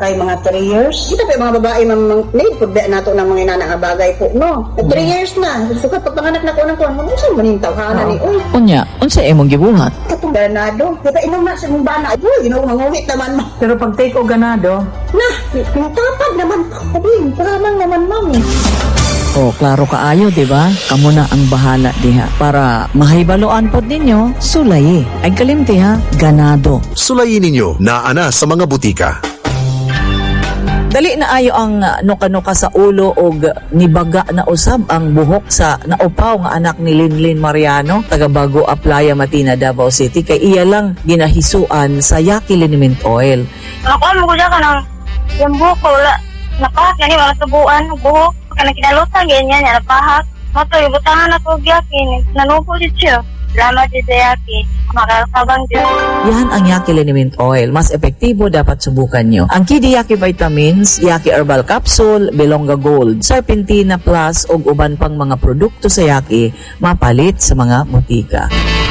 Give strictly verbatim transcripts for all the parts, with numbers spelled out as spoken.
kay mga three years. Kita pa mga babae mang need pud nato ng mga inana nga bagay po no. three years na. Suka pag panganak na ko nang kuan mo unsa man ning tawhana ni oy. Unya, unsa imong gibuhat? Katong ganado. Kita inom na sa mong bana. Uy, you know, manguhit naman mo. Pero pag take o ganado, na, yung tapad naman po. Sabihin, paramang naman mami. Oh, klaro kaayo, di ba? Kamo na ang bahala diha para mahibaloan pod ninyo. Sulayi. Ay kalimti ha, ganado. Sulayi ninyo na ana sa mga butika. Dali na ayo ang uh, nuka-nuka sa ulo og nibaga na usab ang buhok sa naupaw nga anak ni Linlin Mariano taga Bago Aplaya, Matina, Davao City kay iya lang ginahisuan sa Yaki Liniment Oil. Ako mo gud ka nang yung buhok ko wala napahak gani wala tubuan buhok kana kinalutan ganyan ya napahak. Mato ibutangan ako Yaki nanupo dit siya. Salamat din sa Yaki. Makakabang din. Yan ang Yaki Liniment Oil. Mas epektibo dapat subukan nyo. Ang Kidi Yaki Vitamins, Yaki Herbal Capsule, Belonga Gold, Serpentina Plus o uban pang mga produkto sa Yaki mapalit sa mga butika.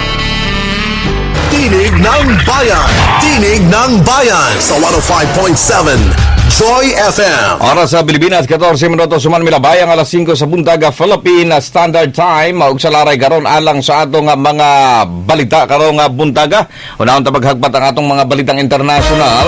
Tinig ng Bayan! Tinig ng Bayan sa one oh five point seven Joy F M. Oras sa Pilipinas, fourteen minutos suman milabayang alas five sa buntaga Philippine Standard Time. Maug sa laray karon alang sa atong mga balita karong buntaga. Unahon ta paghagpat ang atong mga balitang international.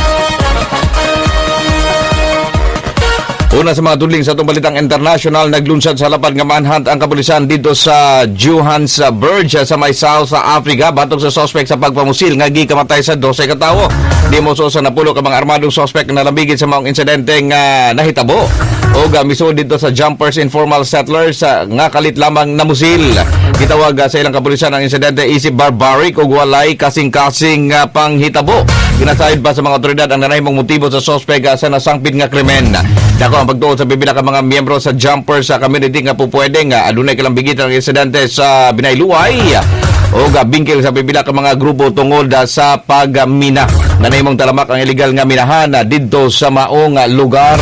Una sa mga tudling sa itong balitang international, naglunsad sa lapad nga manhunt ang kapulisan dito sa Johannesburg sa may South Africa batong sa suspect sa pagpamusil nga gikamatay sa twelve ka tawo. Di mo so sa napulo ka mga armadong suspect na nalambigit sa mga insidente nga nahitabo o gamiso dito sa Jumpers Informal Settlers uh, nga kalit lamang namusil. Gitawag uh, sa ilang kapulisan ang insidente isip barbaric o walay kasing-kasing uh, panghitabo. Ginasahid pa sa mga otoridad ang nanahimong motibo sa suspect uh, sa nasangpit nga krimen. Dako ang pagtuod sa pipila ka mga miyembro sa Jumpers sa community nga po pwede nga adunay kalambigit ang insidente sa Binayluay o gabingkil sa pipila ka mga grupo tungod sa pagmina. Nanahimong talamak ang illegal nga minahan didto sa maong lugar.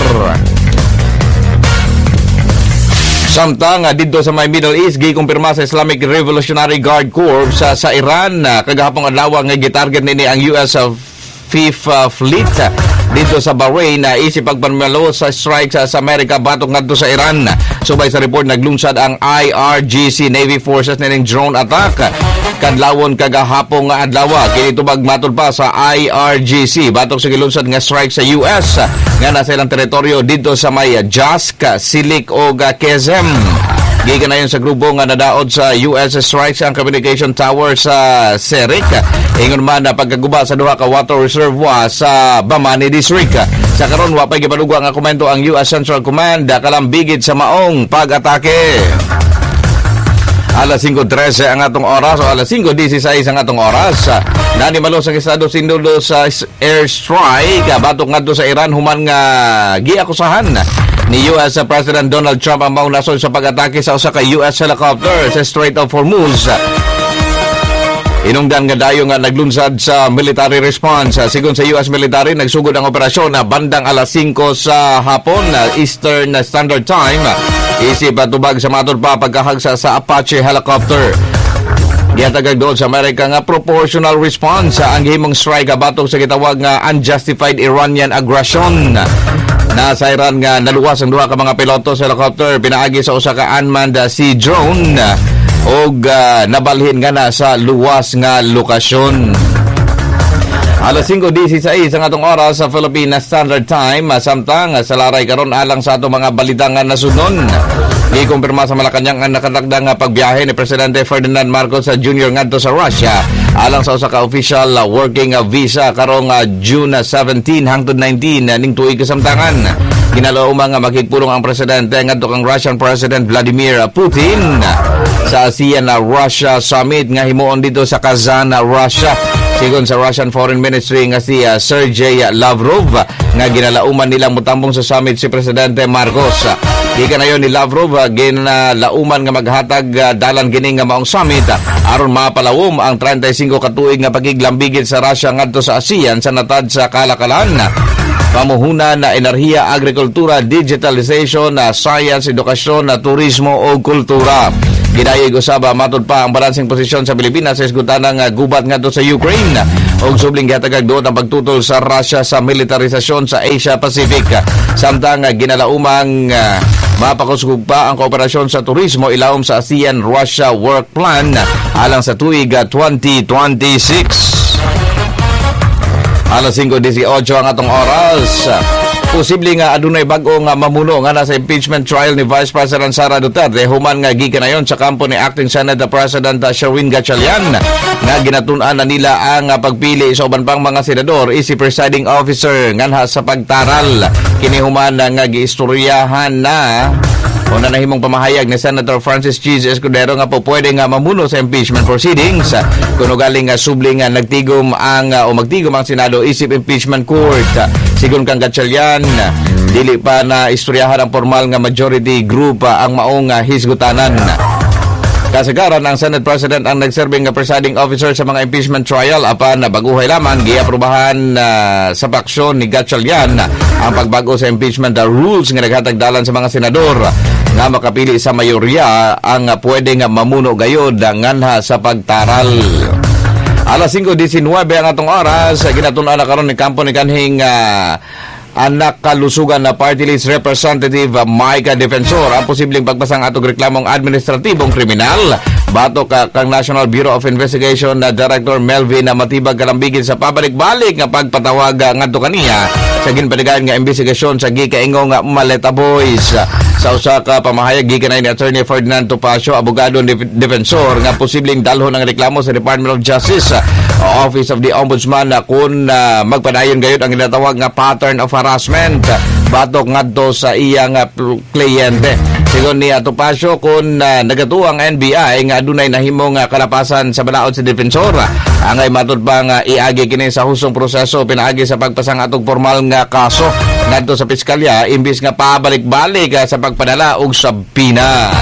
Samtang didto sa may Middle East gikumpirma sa Islamic Revolutionary Guard Corps sa, sa Iran kagahapon adlaw nga gitarget nini ang U S Fifth uh, Fleet uh, dito sa Bahrain na uh, isip pagpanmalo sa strike sa, sa Amerika batok ngadto sa Iran. Subay sa report naglunsad ang I R G C Navy Forces nining drone attack kadlawon kagahapon nga adlaw kini tubag matod pa sa I R G C batok sa gilunsad nga strike sa U S uh, nga nasa ilang teritoryo dito sa may uh, Jask, Silik o uh, Kezem. Gikan na yun sa grupo nga nadaod sa U S strikes ang communication tower sa Serik. Ingon man na pagkaguba sa duha ka water reservoir sa Bamani District. Sa karon wa pay gipadugwa nga komento ang U S Central Command kalambigit sa maong pag-atake. Alas five thirteen ang atong oras o alas five sixteen ang atong oras. Nani malos ang Estados Unidos sa airstrike batok ngadto sa Iran human nga giakusahan ni U S President Donald Trump ang maong nasod sa pag-atake sa usa ka U S helicopter sa Strait of Hormuz. Inungdan nga dayo nga naglunsad sa military response. Sigon sa U S military, nagsugod ang operasyon na bandang alas five sa hapon Eastern Standard Time. Isip tubag sa matod pa pagkahagsa sa Apache helicopter. Gihatagag doon sa Amerika nga proportional response ang himong strike batok sa gitawag nga unjustified Iranian aggression. Nasa Iran nga naluwas ang duha ka mga piloto sa helicopter pinaagi sa usa ka unmanned sea drone og uh, nabalhin nga na sa luwas nga lokasyon. Alas five sixteen ang atong oras sa Philippine Standard Time. Samtang sa laray karon alang sa atong mga balita nga nasunon. Gikumpirma sa Malacañang ang nakatakda nga pagbiyahe ni Presidente Ferdinand Marcos sa Junior ngadto sa Russia alang sa usa ka official uh, working uh, visa karong uh, June seventeen hangtod nineteen uh, ning tuig kasamtangan. Ginalauma nga makikpulong ang presidente ngadto kang Russian President Vladimir Putin sa ASEAN uh, Russia Summit nga himuon dito sa Kazan, uh, Russia. Sigon sa Russian Foreign Ministry nga si uh, Sergey Lavrov nga ginalauman nilang mutambong sa summit si Presidente Marcos. Gikan ayon ni Lavrov uh, ginalauman nga maghatag uh, dalan gini nga maong summit uh, aron mapalawom ang thirty-five ka tuig nga pagiglambigit sa Russia ngadto sa ASEAN sa natad sa kalakalan. Pamuhunan na enerhiya, agrikultura, digitalization, uh, science, edukasyon, uh, turismo o kultura. Ginayig usaba matod pa ang balansing posisyon sa Pilipinas sa isgutanang uh, gubat ngadto sa Ukraine. og subling gihatag duot ang pagtutol sa Russia sa militarisasyon sa Asia Pacific. Samtang ginalaumang uh, mapakusog pa ang kooperasyon sa turismo ilawom sa ASEAN-Russia Work Plan alang sa tuig twenty twenty-six. Alas singko eighteen ang atong oras. Posible nga adunay bag-o nga mamuno nga nasa impeachment trial ni Vice President Sara Duterte human nga gikanayon sa kampo ni Acting Senate President Sherwin Gatchalian nga ginatun-an na nila ang pagpili sa uban pang mga senador isi presiding officer nganha sa pagtaral kini human nga giistoryahan na o na nahimong pamahayag ni Senator Francis Cheese Escudero nga po pwede nga mamuno sa impeachment proceedings kuno galing nga subling nga nagtigom ang o magtigom ang Senado isip impeachment court. Sigon kang Gatchalian, dili pa na istoryahan ang formal nga majority group ang maong hisgutanan. Kasagaran ang Senate President ang nagserbing nga presiding officer sa mga impeachment trial apan baguhay lamang giaprobahan uh, sa paksyon ni Gatchalian ang pagbago sa impeachment the rules nga naghatagdalan sa mga senador nga makapili sa mayorya ang uh, pwede nga mamuno gayod nganha sa pagtaral. Alas singko eighteen ang atong oras, ginatun-an na karon ni kampo ni kanhing uh, anak kalusugan na party list representative uh, Micah Defensor ang posibleng pagpasang atong reklamong administratibong kriminal. Batok ka kang National Bureau of Investigation na Director Melvin na matibag kalambigin sa pabalik-balik nga pagpatawag ngadto kaniya sa ginpatigaan nga investigasyon sa gikaingong nga Maleta Boys. Sa usa ka pamahayag gikanay ni Attorney Ferdinand Topacio, abogado ni Defensor nga posibleng dalhon ang reklamo sa Department of Justice o Office of the Ombudsman na kung uh, magpadayon gayud ang ginatawag nga pattern of harassment batok ngadto sa iyang uh, kliyente. Sigon ni Topacio kung uh, nagatuo ang N B I nga adunay nahimong uh, kalapasan sa balaod sa Defensor angay matud pa nga iagi kini sa husong proseso pinaagi sa pagpasang atong formal nga kaso ngadto sa piskalya imbis nga pabalik-balik uh, sa pagpadala og sabina.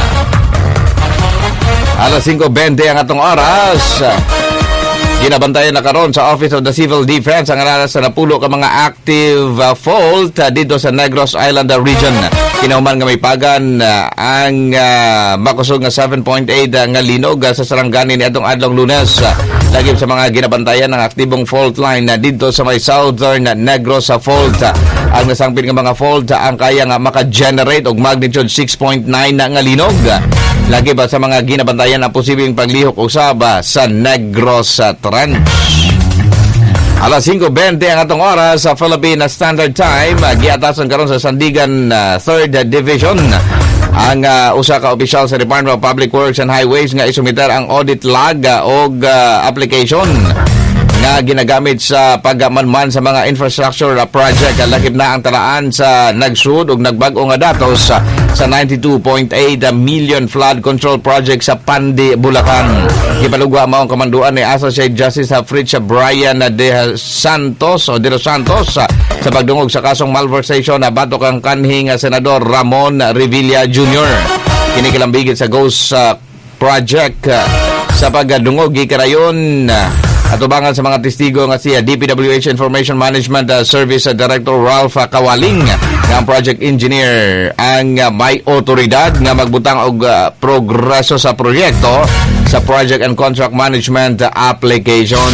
Alas singko twenty ang atong oras. Ginabantayan na karon sa Office of the Civil Defense ang aranas sa napulo ka mga active uh, fault uh, dito sa Negros Island region. Kinahuman nga may pagan uh, ang uh, makusog nga seven point eight uh, nga linog uh, sa Sarangani ni atong adlong Lunes. Uh, lagip sa mga ginabantayan ng aktibong fault line na uh, dito sa may Southern uh, Negros uh, fault. Uh, ang nasangpin nga mga fault uh, ang kaya nga maka-generate og magnitude six point nine na nga linog. Uh, lagi ba sa mga ginabantayan na posibleng paglihok o saba sa Negros uh, Trench. Alas singko twenty ang atong oras sa Philippine Standard Time. Giatasan karon sa Sandigan uh, third Division ang uh, usa ka opisyal sa Department of Public Works and Highways nga isumiter ang audit log uh, og uh, application nga ginagamit sa pagmanman sa mga infrastructure project. Lakip na ang talaan sa nagsud og nagbag-o nga datos sa, sa ninety-two point eight million flood control project sa Pandi, Bulacan. Gipalugwa mao ang kamanduan ni Associate Justice Fritz Brian de Santos o de los Santos sa, sa pagdungog sa kasong malversation na batok ang kanhing Senador Ramon Revilla Junior Kinikilambigit sa Ghost uh, Project uh, sa pagdungog gikarayon uh, atubangan sa mga testigo nga siya D P W H Information Management uh, Service uh, Director Ralph uh, Kawaling nga ang project engineer ang uh, may otoridad nga magbutang og uh, progreso sa proyekto sa project and contract management uh, application.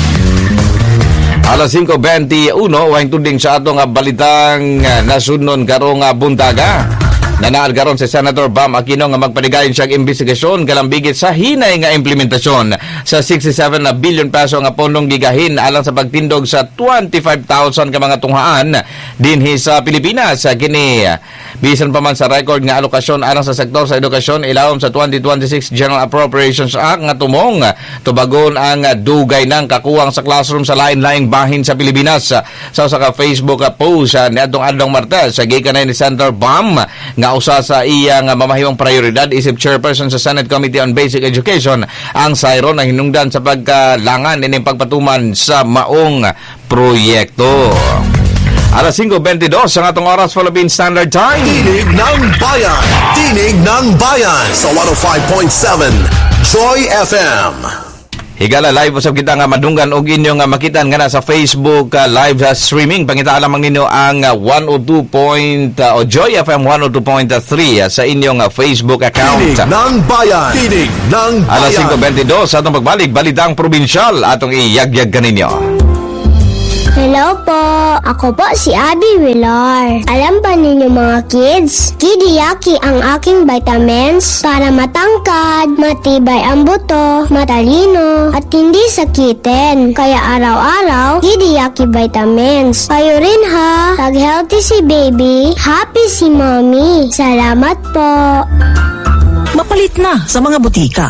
Alas singko twenty-one waing tuding sa atong uh, balitang uh, nasudnon karong uh, buntaga. Nanaad karon si Senator Bam Aquino nga magpanigayon siyang investigasyon kalambigit sa hinay nga implementasyon sa sixty-seven na billion peso nga pondong gigahin alang sa pagtindog sa twenty-five thousand ka mga tunghaan dinhi sa Pilipinas. Kini bisan pa man sa record nga alokasyon alang sa sektor sa edukasyon ilawom sa twenty twenty-six General Appropriations Act nga tumong tubagon ang dugay ng kakuwang sa classroom sa lain-laing bahin sa Pilipinas. Sa usa ka Facebook post ni adtong adlong Martes gikanay ni Senator Bam nga usa sa iyang mamahimong prioridad isip chairperson sa Senate Committee on Basic Education ang sayro na hinungdan sa pagkalangan ining pagpatuman sa maong proyekto. Alas singko twenty-two ang atong oras Philippine Standard Time. Tinig ng Bayan. Tinig ng Bayan sa one oh five point seven Joy F M. Higala live usab kita nga madunggan og inyo nga makitan nga na sa Facebook uh, live uh, streaming. Pangita lamang ninyo ang uh, one oh two point uh, o Joy F M one oh two point three uh, sa inyong uh, Facebook account. Tinig ng Bayan. Tinig ng Bayan. Alas five twenty-two sa atong pagbalik, balitang probinsyal atong iyagyag kaninyo. Hello po! Ako po si Abby Villar. Alam ba ninyo mga kids? Kidiyaki ang aking vitamins para matangkad, matibay ang buto, matalino, at hindi sakitin. Kaya araw-araw, Kidiyaki vitamins. Kayo rin ha! Pag-healthy si baby, happy si mommy. Salamat po! Mapalit na sa mga butika.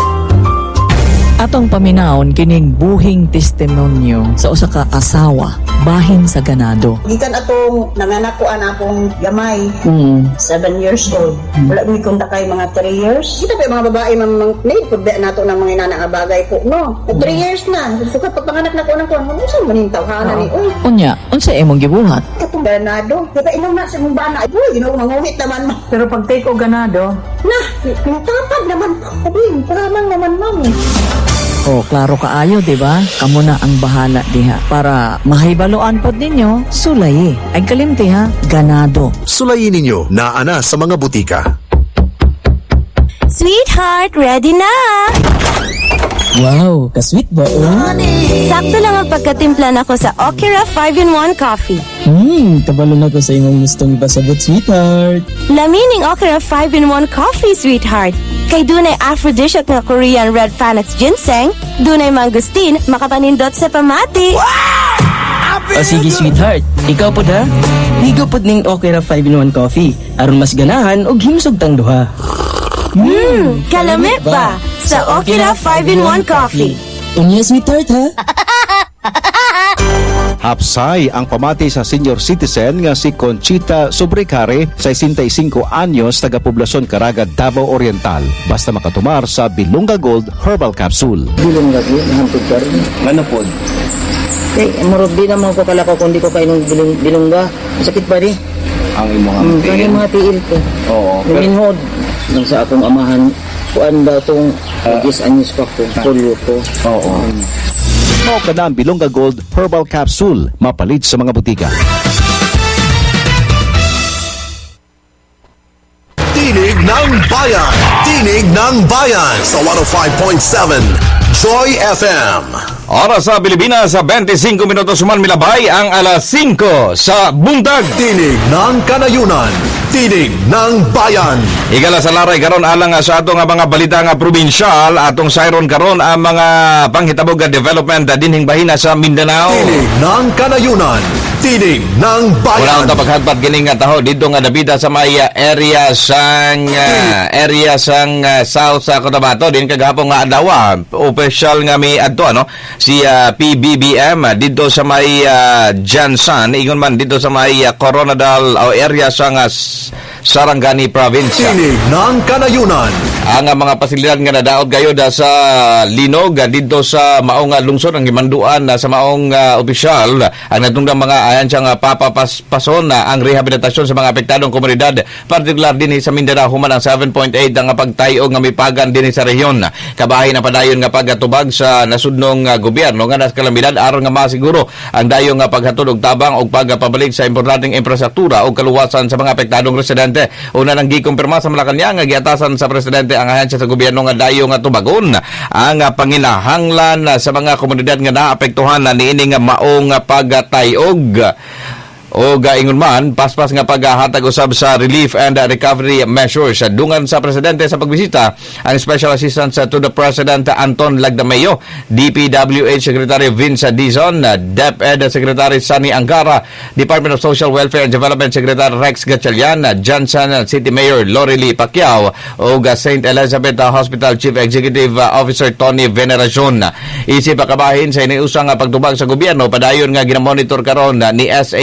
Atong paminawon kining buhing testimonyo sa usa ka asawa bahin sa ganado. Gikan atong nanganak ko ana akong gamay, Mm. seven years old. Wala mi kung kay mga three years. Kita pa mga babae mang need pud nato ng mga inana nga bagay po, no. three years na. Sukat pagpanganak na ko nang kuan, unsa man ning tawhana ni oy. Unya, unsa imong gibuhat? Katong ganado. Kaya inom na sa mong bana. Ay, boy, ginawa manguhit naman mo. Pero pag take o ganado, Na, pinatapad naman. Sabi, paramang naman mami. oh, klaro kaayo, di ba? Kamo na ang bahala diha para mahibaloan pod ninyo sulay. Ay kalimti ha, ganado. Sulayin ninyo na ana sa mga butika. Sweetheart, ready na! Wow, ka-sweet ba oh? Sakto lang ang pagkatimpla nako sa Okira five in one coffee. Hmm, kabalo na ko sa imong gustong ibasabot, sweetheart. Lamining Okira five in one coffee, sweetheart. Kay dunay aphrodisiac nga Korean red Panax ginseng, dunay mangustin, makapanindot sa pamati. O sige, sweetheart. Ikaw po da? Higo po ning Okira five in one coffee. Aron mas ganahan og himsog tang duha. Hmm, kalamit ba? Sa Okira five in one coffee. Unya, sweetheart, ha? Hapsay ang pamati sa senior citizen nga si Conchita Sobrecare, sesenta y cinco anyos, taga Poblacion Caraga, Davao Oriental. Basta makatumar sa Bilunga Gold Herbal Capsule. Bilong lagi, nahampod ka rin. Ano po? Eh, marod di naman ko kalakaw kung di ko kainom bilong, bilongga. Sakit ba di? Ang imong Hmm, kaya yung mga tiil ko. Oo. Naminhod. Nang sa akong amahan, kuan ba itong agis anyos pa ko, polio ko. Oo. Mao ka na ang Bilunga Gold Herbal Capsule. Mapalit sa mga butika. Tinig ng Bayan. Tinig ng Bayan sa one oh five point seven Joy F M. Oras sa Pilipinas sa twenty-five minutos man milabay ang alas cinco sa buntag. Tinig ng Kanayunan. Tinig ng Bayan. Igala sa laray karon alang nga sa atong nga mga balita nga probinsyal, atong sayron karon ang mga panghitabog nga development dinhing bahina sa Mindanao. Tinig ng Kanayunan. Tinig ng Bayan. Wala ta paghadpat gining nga taho dito nga nabida sa may uh, area sang uh, area sang uh, south sa Cotabato din kagahapon nga adlaw. Official nga mi adto ano si uh, P B B M uh, dito sa may uh, Jansan, ingon man dito sa may uh, Coronadal o area sang uh, Sarangani Province. Tinig ng Kanayunan. Ang uh, mga pasilidad nga nadaot gayod uh, sa Linog uh, dito sa maong uh, lungsod ang gimanduan uh, sa maong uh, opisyal uh, ang natungdang mga ayan siyang uh, papapaspason uh, ang rehabilitasyon sa mga apektadong komunidad, partikular din sa Mindanao human ang seven point eight ang uh, pagtayo nga mipagan din sa rehiyon. Kabahin na padayon nga pagtubag sa nasudnong uh, gobyerno nga nas kalamidad aron nga masiguro ang dayon nga paghatod og tabang og pagpabalik sa importanteng infrastruktura o kaluwasan sa mga apektadong residente. Una nang gikumpirma sa Malacañang nga giatasan sa presidente ang ahensya sa gobyerno nga dayo nga tubagon ang uh, panginahanglan uh, sa mga komunidad nga naapektuhan na niini nga maong uh, pagtayog. O gaingon man, paspas nga paghahatag usab sa relief and recovery measures. Dungan sa presidente sa pagbisita ang Special Assistant to the President Anton Lagdameo, D P W H Secretary Vince Dizon, DepEd Secretary Sunny Angara, Department of Social Welfare and Development Secretary Rex Gatchalian, Johnson City Mayor Lorely Pacquiao, o Saint Elizabeth Hospital Chief Executive Officer Tony Veneracion. Isip pakabahin sa iniusang pagtubag sa gobyerno, padayon nga ginamonitor karon ni S A P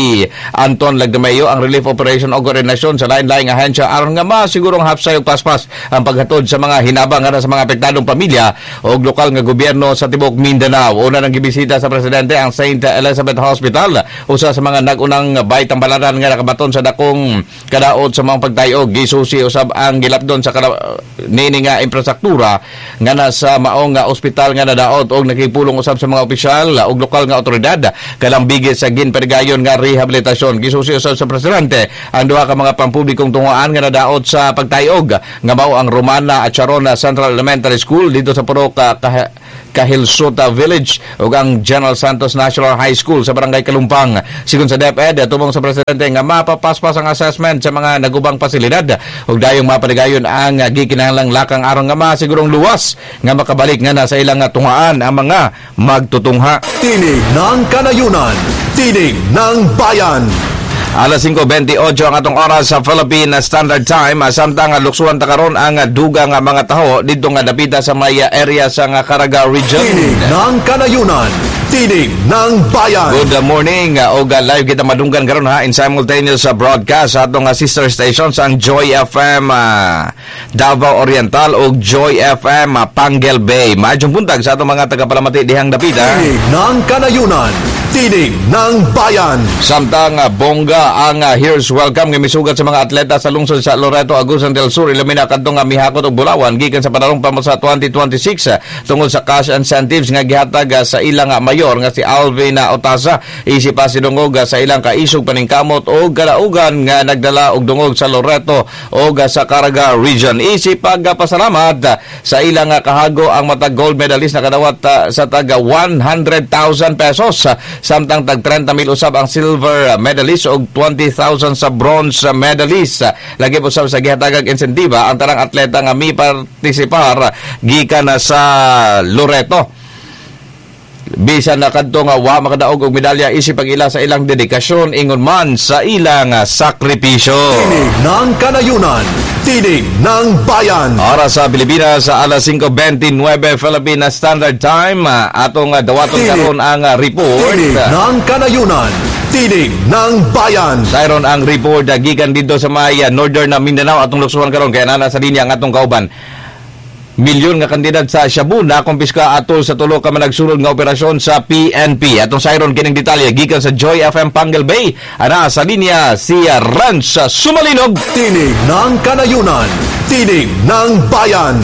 Anton Lagdamayo ang relief operation o koordinasyon sa lain-laing ahensya aron nga ma sigurong hapsay og paspas ang paghatod sa mga hinabang nga sa mga apektadong pamilya o lokal nga gobyerno sa tibok Mindanao. Una nang gibisita sa presidente ang Saint Elizabeth Hospital, usa sa mga nagunang baytang balaran nga nakabaton sa dakong kadaot sa mga pagtayog. Gisusi usab ang gilapdon sa kada, nini nga infrastruktura nga nasa maong nga ospital nga nadaot og nakipulong usab sa mga opisyal og lokal nga otoridad kalambigit sa ginpergayon nga rehabilitasyon. Gisusi usab sa presidente ang duha ka mga pampublikong tunguan nga nadaot sa pagtayog nga mao ang Romana at Charona Central Elementary School dito sa Purok uh, Kahilsota Village ug ang General Santos National High School sa Barangay Kalumpang. Sigon sa DepEd tumong sa presidente nga mapapaspas ang assessment sa mga nagubang pasilidad ug dayong mapaligayon ang uh, gikinahanglang lakang aron nga masigurong luwas nga makabalik nga na sa ilang uh, tungaan ang mga magtutungha. Tinig ng Kanayunan, Tinig ng Bayan. Alas singko twenty-eight ang atong oras sa Philippine Standard Time. Samtang luksuan ta karon ang dugang nga mga taho didto nga dapita sa may area sa nga Caraga region. Tinig ng Kanayunan, Tinig ng Bayan. Good morning. O live kita madunggan karon ha in simultaneous broadcast sa atong sister stations ang Joy F M uh, Davao Oriental o Joy F M uh, Panguil Bay. Maayong buntag sa atong mga tagapalamati dihang dapita. Tinig ng Kanayunan, Tinig ng Bayan. Samtang uh, bongga ang uh, here's welcome nga misugat sa mga atleta sa lungsod sa Loreto, Agusan del Sur, ilamina kadtong nga mihakot og Bulawan gikan sa panarong pamo sa twenty twenty-six uh, tungod sa cash incentives nga gihatag uh, sa ilang uh, mayor nga si Alvin uh, Otaza. Isip pa sinungog uh, sa ilang kaisog paningkamot o kalaugan nga nagdala og dungog sa Loreto o uh, sa Caraga region. Isip pag uh, pasalamat uh, sa ilang uh, kahago ang matag gold medalist na kadawat uh, sa taga one hundred thousand pesos uh, samtang tag thirty mil usab ang silver uh, medalist og twenty thousand sa bronze medalist. Lagi po sa gihatagag insentiba ang tarang atleta nga mi partisipar gikan na sa Loreto. Bisan na kadto nga wa makadaog og medalya isip pag ila sa ilang dedikasyon ingon man sa ilang sakripisyo. Tinig ng Kanayunan, Tinig ng Bayan. Oras sa Pilipinas sa alas singko twenty-nine Philippine Standard Time. Atong dawaton karon ang report. Tinig ng Kanayunan, Tinig ng Bayan. Sayron ang report gikan dito sa may northern na Mindanao atong luksuhan karon kay nana sa linya ang atong kauban. Milyon nga kandidat sa Shabu na kumpiska atol sa tulo ka managsulod nga operasyon sa P N P. Atong sayron kining detalye gikan sa Joy F M Panguil Bay. Ana sa linya si Ranch Sumalinog. Tinig ng Kanayunan, Tinig ng Bayan.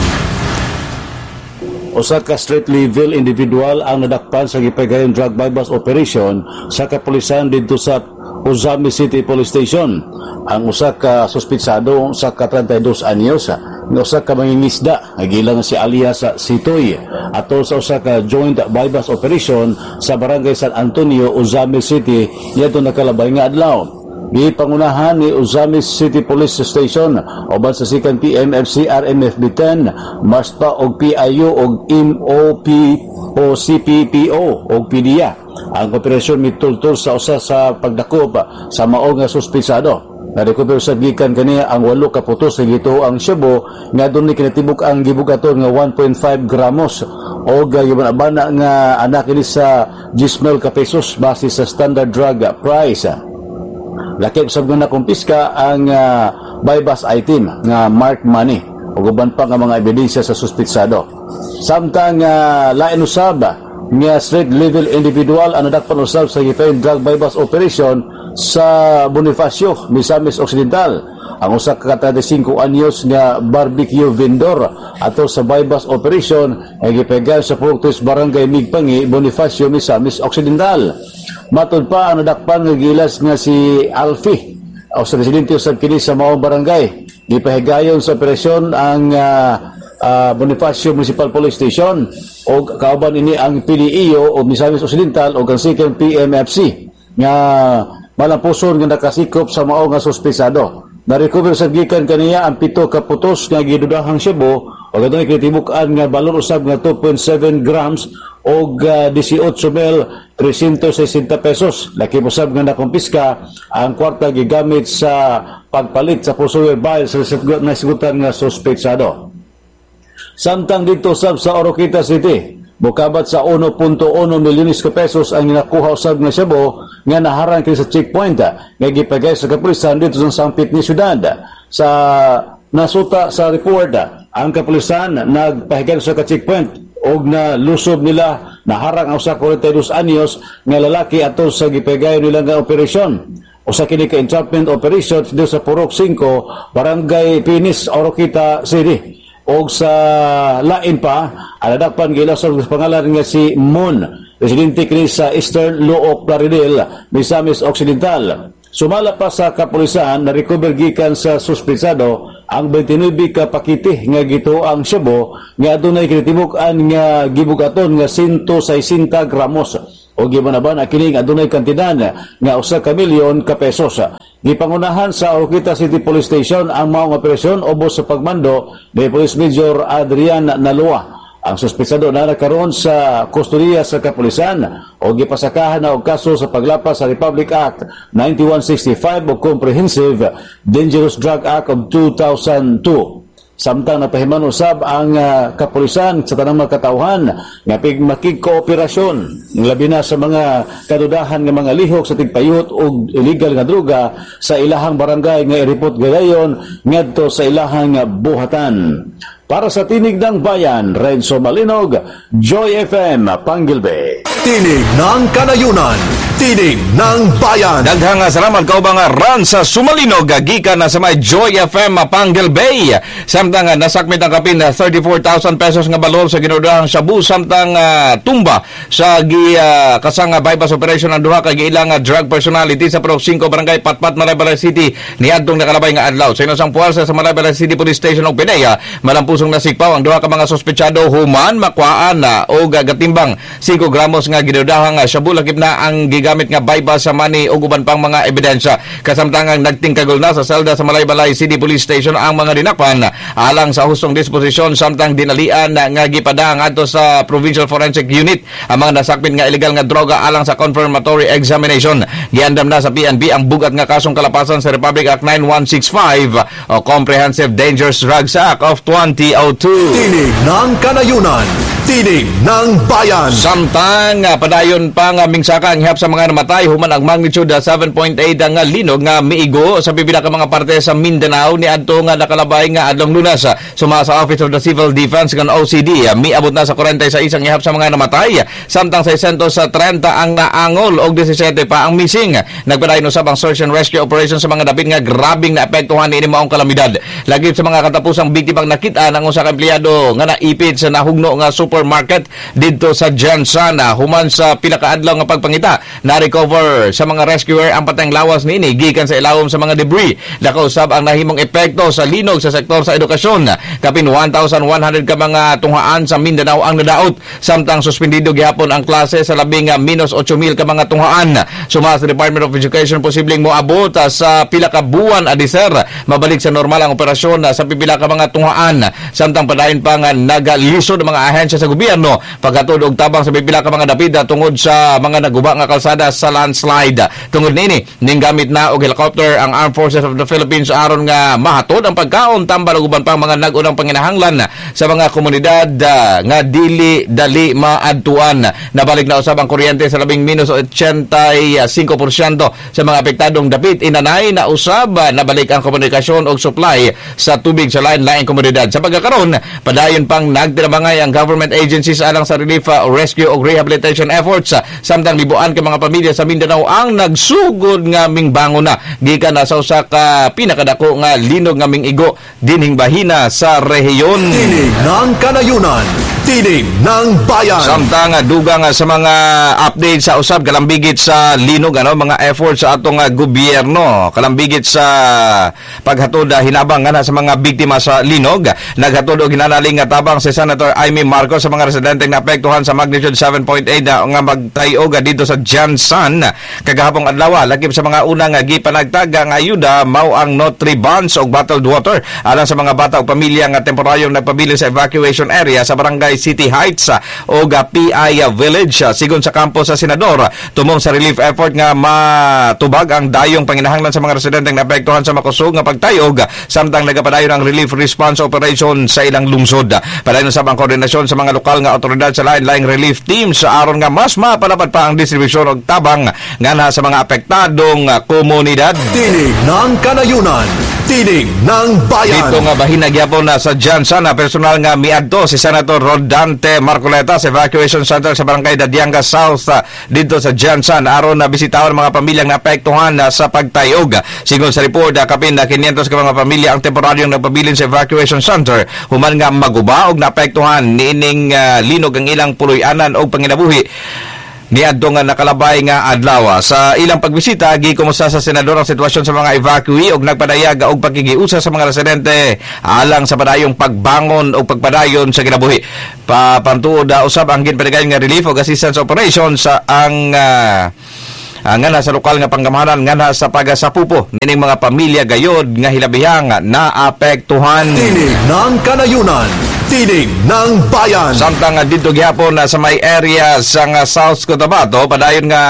Usa ka street level individual ang nadakpan sa gipagayon drug bypass operation sa kapulisan dito sa Ozami City Police Station. Ang usa ka suspitsado sa ka thirty-two anyos nga usa ka mangingisda nagilang si alias Sitoy atol sa usa ka joint bypass operation sa barangay San Antonio, Ozami City ngadto nakalabay nga adlaw. Gipangunahan ni Ozami City Police Station uban sa second P M F C R M F B ten, MASPA og P I U og M O P o C P P O og P D I A. Ang operasyon mitultol sa usa sa pagdakop sa mao nga suspisado. Narecover sa gikan kaniya ang walo ka putos sa gito ang shabu nga doon ni kinatibuk ang gibugaton nga one point five gramos o gayabana nga anak ini sa gismel ka pesos base sa standard drug price. Lakip sab nga nakumpiska ang uh, bypass item nga marked money ug uban pa nga mga ebidensya sa suspitsado. Samtang uh, lain usab nga street level individual ang nadakpan usab sa gipayon drug bypass operation sa Bonifacio, Misamis Occidental. Ang usa ka thirty-five anyos nga barbecue vendor ato sa bypass operation ay gipegal sa Puroktos Barangay Migpangi, Bonifacio, Misamis Occidental. Matod pa ang nadakpan nga gilas nga si Alfie o sa residente usab kini sa maong barangay. Gipahigayon sa operasyon ang uh, uh, Bonifacio Municipal Police Station o kauban ini ang P D I O o Misamis Occidental o ang second P M F C nga malampuson nga nakasikop sa mao nga suspisado. Na-recover sa gikan kaniya ang pito ka putos nga gidudahang shabu o gadto kitibuk-an nga balon usab nga two point seven grams o uh, eighteen mil three hundred sixty pesos. Laki usab nga nakumpiska ang kwarta gigamit sa pagpalit sa pursuer bail sa nasigutan nga suspetsado. Samtang dito usab sa Oroquita City, bukabat sa one point one milyones ka pesos ang nakuha usab nga shabu nga naharang kini sa checkpoint nga gipagay sa kapulisan dito sa sampit ni syudad. Sa nasuta sa report, ang kapulisan nagpahigan sa ka-checkpoint og na lusob nila naharang ang usa ka forty-two anyos nga lalaki ato sa gipagay nila nga operasyon. Usa kini ka entrapment operation dito sa Purok five, Barangay Pinis, Oroquita City. Og sa lain pa, aladakpan gilasod sa pangalan nga si Moon, residente kini sa Eastern Luok, Plaridel, Misamis Occidental. Sumala pa sa kapulisan na recover gikan sa suspetsado ang twenty-nine ka pakiti nga gito ang shabu nga adunay kinitibuk-an nga gibugaton nga one hundred sixty gramos o gibanaban kini adunay kantidad nga usa ka milyon ka pesos. Gipangunahan sa Oroquita City Police Station ang maong operasyon ubos sa pagmando ni Police Major Adrian Nalua. Ang suspetsado na nakaroon sa kustodiya sa kapulisan o gipasakahan na og kaso sa paglapas sa Republic Act ninety-one sixty-five o Comprehensive Dangerous Drug Act of two thousand two. Samtang napahiman usab ang uh, kapulisan sa tanang mga katauhan nga makigkooperasyon labi na sa mga kadudahan nga mga lihok sa tigpayot o illegal nga droga sa ilahang barangay nga iripot gadayon ngadto sa ilahang buhatan. Para sa Tinig ng Bayan, Renzo Malinog, Joy F M, Panggilbe. Tinig ng Kanayunan, Tinig ng Bayan. Daghang salamat kaubang ran sa Sumalinog, gikan na sa may Joy F M, Panggilbe. Samtang nasakmit ang kapin na thirty-four thousand pesos nga balor sa ginudahang shabu, samtang uh, tumba sa gi, uh, kasang uh, bypass operation ng duha kay ilang uh, drug personality sa Purok five, Barangay Patpat, Malaybalay City, niadtong nakalabay nga adlaw. Sa inosang puwersa sa Malaybalay City Police Station og Pinaya, malampu pusong nasikpaw ang duha ka mga sospechado human makwaan na o gagatimbang five gramos nga ginudahang shabu lakip na ang gigamit nga bypass sa money o uban pang mga ebidensya. Kasamtangang nagtingkagol na sa selda sa Malaybalay City Police Station ang mga dinakpan alang sa hustong disposisyon samtang dinalian nga gipadang adto sa Provincial Forensic Unit ang mga nasakmit nga illegal nga droga alang sa confirmatory examination. Giandam na sa P N P ang bugat nga kasong kalapasan sa Republic Act ninety-one sixty-five o Comprehensive Dangerous Drugs Act of twenty oh two. Tinig ng Kanayunan, Tinig ng Bayan. Samtang uh, padayon pa nga mingsaka ang ihap sa mga namatay human ang magnitude uh, seven point eight ang uh, linog nga miigo sa pipila ka mga parte sa Mindanao ni adto nga nakalabay nga adlong Lunas uh, suma sa Office of the Civil Defense kan O C D uh, miabot na sa forty-six ang ihap sa mga namatay samtang six hundred thirty ang naangol og seventeen pa ang missing. Nagpadayon usab ang search and rescue operation sa mga dapit nga grabing naapektuhan ni maong kalamidad. Lagi sa mga katapusang biktimang nakita ng usa ka empleyado nga naipit sa nahugno nga supermarket didto sa Jansan human sa pila ka adlaw nga pagpangita na recover sa mga rescuer ang patayng lawas niini gikan sa ilawom sa mga debris. Nakausab ang nahimong epekto sa linog sa sektor sa edukasyon. Kapin one thousand one hundred ka mga tunghaan sa Mindanao ang nadaot samtang suspendido gihapon ang klase sa labing minus eight thousand ka mga tunghaan. Suma sa Department of Education posibleng moabot sa pila ka buwan adiser mabalik sa normal ang operasyon sa pipila ka mga tunghaan. Samtang padayon pa nga nagalisod ang mga ahensya sa gobyerno pagkatud og tabang sa pipila ka mga dapita tungod sa mga naguba nga kalsada sa landslide. Tungod nini ning gamit na og helicopter ang Armed Forces of the Philippines aron nga mahatod ang pagkaon tambal og uban pang mga nag-unang panginahanglan sa mga komunidad uh, nga dili dali maadtuan. Nabalik na usab ang kuryente sa labing minus eighty-five percent sa mga apektadong dapit. Inanay na usab uh, nabalik ang komunikasyon og supply sa tubig sa lain-laing komunidad. Sa pagkakaroon, padayon pang nagtirabangay ang government agencies alang sa relief, uh, rescue o rehabilitation efforts. Uh, samtang libuan ka mga pamilya sa Mindanao ang nagsugod nga mingbangon na gikan na sa usa ka pinakadako nga linog nga mingigo dinhing bahina sa rehiyon. Tinig ng Kanayunan, Tinig ng Bayan. Samtang uh, dugang uh, sa mga update sa usab kalambigit sa linog ano mga efforts sa atong uh, gobyerno kalambigit sa paghatod uh, hinabang nga sa mga biktima sa linog. Naghatod og hinanaling nga tabang si Senator Amy Marcos sa mga residente na apektuhan sa magnitude seven point eight uh, nga magtayo ga dito sa Jansan kagahapong adlaw. Lakip sa mga unang uh, gipanagtag nga ayuda mao ang Nutribans og bottled water alang sa mga bata o pamilya nga temporaryong nagpabili sa evacuation area sa barangay Barangay City Heights o P I Village sigon sa kampo sa Senador tumong sa relief effort nga matubag ang dayong panginahanglan sa mga residente nga naapektuhan sa makusog nga pagtayog samtang nagapadayon ang relief response operation sa ilang lungsod. Padayon sa ang koordinasyon sa mga lokal nga otoridad sa lain-laing relief teams sa aron nga mas mapalapad pa ang distribusyon og tabang nga sa mga apektadong komunidad. Tinig ng kanayunan, tinig ng bayan. Dito nga bahin nagyapon na sa Jansan na personal nga miadto si Senator Rodante Marcoleta sa evacuation center sa Barangay Dadianga South dito sa Jansan aron na bisitaon mga pamilyang naapektuhan sa pagtayog. Sigon sa report, kapin na kinyentos ka mga pamilya ang temporaryong nagpabilin sa evacuation center human nga maguba og naapektuhan niining uh, linog ang ilang puloy-anan og panginabuhi niadto nga nakalabay nga adlaw. Sa ilang pagbisita gikumusta sa senador ang sitwasyon sa mga evacuee og nagpadayag og pagkigiusa sa mga residente alang sa padayong pagbangon o pagpadayon sa kinabuhi. Papantuod uh, usab ang ginpadayon nga relief og assistance operation sa ang uh, Uh, nga na sa lokal nga panggamahanan nga na sa pagasapupo nining mga pamilya gayod nga hilabihang naapektuhan. Tinig ng kanayunan, tinig ng bayan. Samtang uh, dito gihapon na uh, sa may area sa uh, South Cotabato padayon nga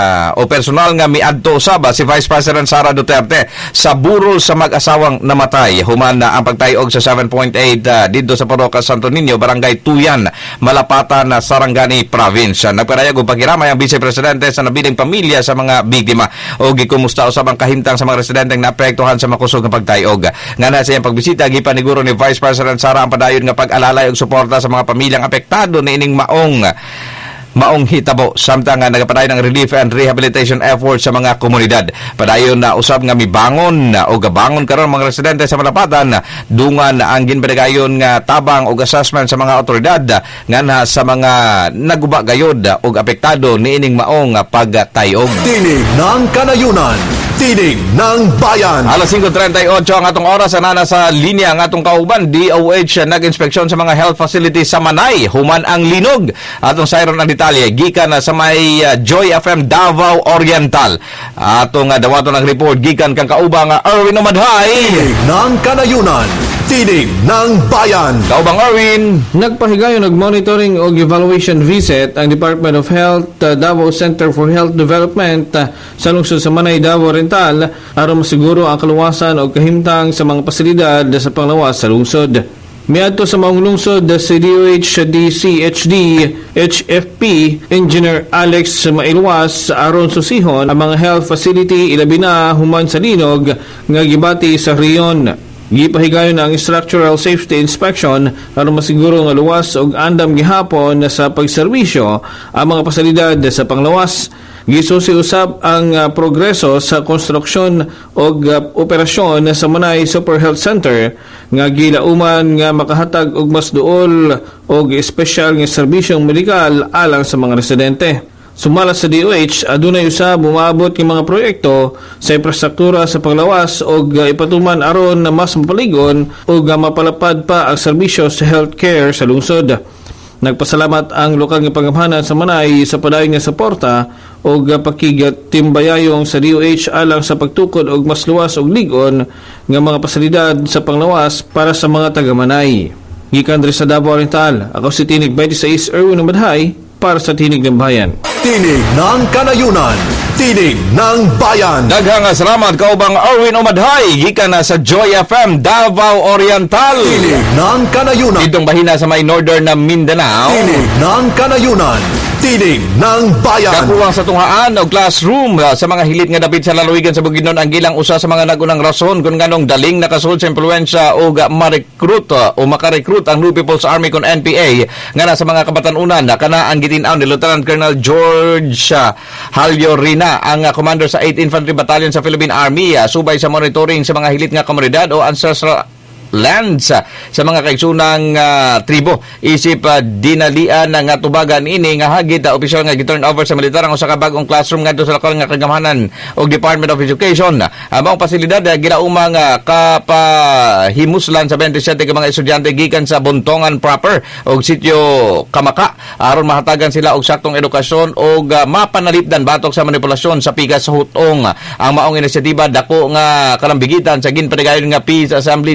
o personal nga miadto usab si Vice President Sara Duterte sa burol sa mag-asawang namatay human na uh, ang pagtayog sa seven point eight uh, dito sa Parokya Santo Niño, Barangay Tuyan, Malapatan na Sarangani Province. Nagpadayag og pakiramay ang Vice Presidente sa nabiling pamilya sa mga biktima o gikumusta usab ang kahimtang sa mga residente nga naapektuhan sa makusog nga pagtayog. Nga na sa iyang pagbisita gipaniguro ni Vice President Sara ang padayon nga pag-alalay og suporta sa mga pamilyang apektado niining maong maong hitabo samtang nga nagapadayon ng relief and rehabilitation efforts sa mga komunidad. Padayon na usab nga mibangon o gabangon karon mga residente sa Malapatan dungan ang ginpadayon nga tabang og assessment sa mga otoridad nga na sa mga naguba gayod og apektado niining maong pagtayog. Tinig ng kanayunan, tinig ng bayan. Alas five thirty-eight ang atong oras na nasa linya ang atong kauban. D O H nag-inspeksyon sa mga health facilities sa Manay human ang linog. Atong sayron ang detalye gikan na sa may uh, Joy F M Davao Oriental. Atong uh, dawaton ang report gikan kang kauban nga Erwin Omadhay. Tinig ng kanayunan, tinig ng bayan. Kaubang Erwin, nagpahigayon og monitoring og evaluation visit ang Department of Health uh, Davao Center for Health Development uh, sa lungsod sa Manay, Davao Oriental aron masiguro ang kaluwasan o kahimtang sa mga pasilidad sa panglawas sa lungsod. Miadto sa maong lungsod si D O H D C H D H F P Engineer Alex Mailuwas aron susihon ang mga health facility ilabi na human sa linog nga gibati sa riyon. Gipahigayon ang structural safety inspection aron masiguro nga luwas og andam gihapon sa pagserbisyo ang mga pasilidad sa panglawas. Gisusi usab ang uh, progreso sa konstruksyon o uh, operasyon sa Manay Super Health Center nga gilauman nga makahatag og mas duol og espesyal nga serbisyong medikal alang sa mga residente. Sumala sa D O H, adunay usab bumaabot ng mga proyekto sa infrastruktura sa panglawas og uh, ipatuman aron na mas mapaligon o uh, mapalapad pa ang serbisyo sa healthcare sa lungsod. Nagpasalamat ang lokal nga pangamhanan sa Manay sa padayon nga suporta o pakigtimbayayong sa D O H alang sa pagtukod og mas luwas og ligon nga mga pasilidad sa panglawas para sa mga taga-Manay. Gikan diri sa Davao Oriental, ako si Tinig twenty-six Erwin Omadhay para sa Tinig ng Bayan. Tinig ng kanayunan, tinig ng bayan. Daghang salamat kaubang Erwin Omadhay gikan na sa Joy F M Davao Oriental. Tinig ng kanayunan. Idong bahina sa may northern na Mindanao. Tinig ng kanayunan, tinig ng bayan. Kakuwang sa tunghaan o classroom uh, sa mga hilit nga dapit sa lalawigan sa Bukidnon ang gilang usa sa mga nagunang rason kung nganong daling nakasulod sa impluensya o uh, ma-recruit uh, o makarecruit ang New People's Army kon N P A nga na sa mga kabatanunan na kana ang gitinaw ni Lieutenant Colonel George uh, Halyo Rina ang uh, commander sa eighth Infantry Battalion sa Philippine Army uh, subay sa monitoring sa mga hilit nga komunidad o ancestral lands uh, sa mga kaigsunang uh, tribo. Isip uh, dinalian uh, nga tubagan ini nga hagit uh, opisyal nga giturn over sa militar ang usa ka bag-ong classroom ngadto sa lokal nga kagamhanan og Department of Education. Ang uh, pasilidad uh, ginaumang uh, kapahimuslan sa twenty-seven ka mga estudyante gikan sa Buntongan proper og sitio Kamaka aron mahatagan sila og saktong edukasyon og uh, mapanalipdan batok sa manipulasyon sa pigas sa hutong. Ang maong inisyatiba dako nga kalambigitan sa ginpadayon nga Peace Assembly sa lungsod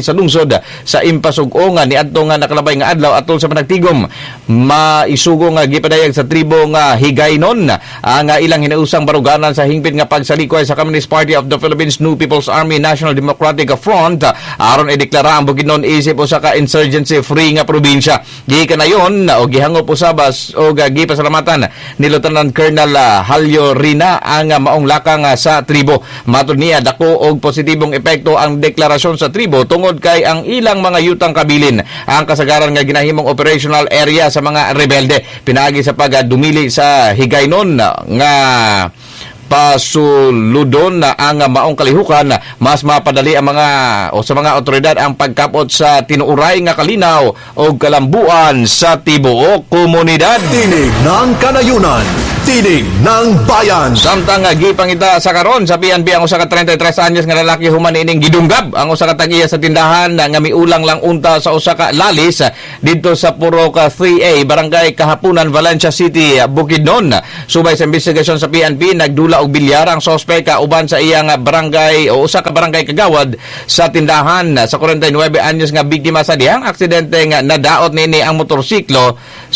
lungsod sa impasug-o nga niadto nga nakalabay nga adlaw atol sa panagtigom maisugo nga gipadayag sa tribo nga Higaynon ang uh, ilang hinausang baruganan sa hingpit nga pagsalikoy sa Communist Party of the Philippines New People's Army National Democratic Front uh, aron ideklara ang Bukidnon isip usa ka insurgency free nga probinsya. Gikan ayon o gihangop usabas o gipasalamatan ni Lieutenant Colonel uh, Halyo Rina ang uh, maong lakang uh, sa tribo. Matud niya dako og positibong epekto ang deklarasyon sa tribo tungod kay ang ilang mga yutang kabilin ang kasagaran nga ginahimong operational area sa mga rebelde pinagi sa pagdumili sa Higaynon nga pasuludon na ang maong kalihukan mas mapadali ang mga o sa mga otoridad ang pagkapot sa tinuuray nga kalinaw o kalambuan sa tibuok komunidad. Tinig ng kanayunan, tinig ng bayan. Samtang nga gipangita sa karon sa P N P ang usa ka thirty-three anyos nga lalaki human ining gidunggab ang usa ka tag-iya sa tindahan nga miulang lang unta sa usa ka lalis didto sa Purok three A Barangay Kahapunan, Valencia City, Bukidnon. Subay sa investigasyon sa P N P nagdula og bilyar ang sospek uban sa iyang barangay o usa ka barangay kagawad sa tindahan sa forty-nine anyos nga biktima sa dihang aksidente nga nadaot nini ang motorsiklo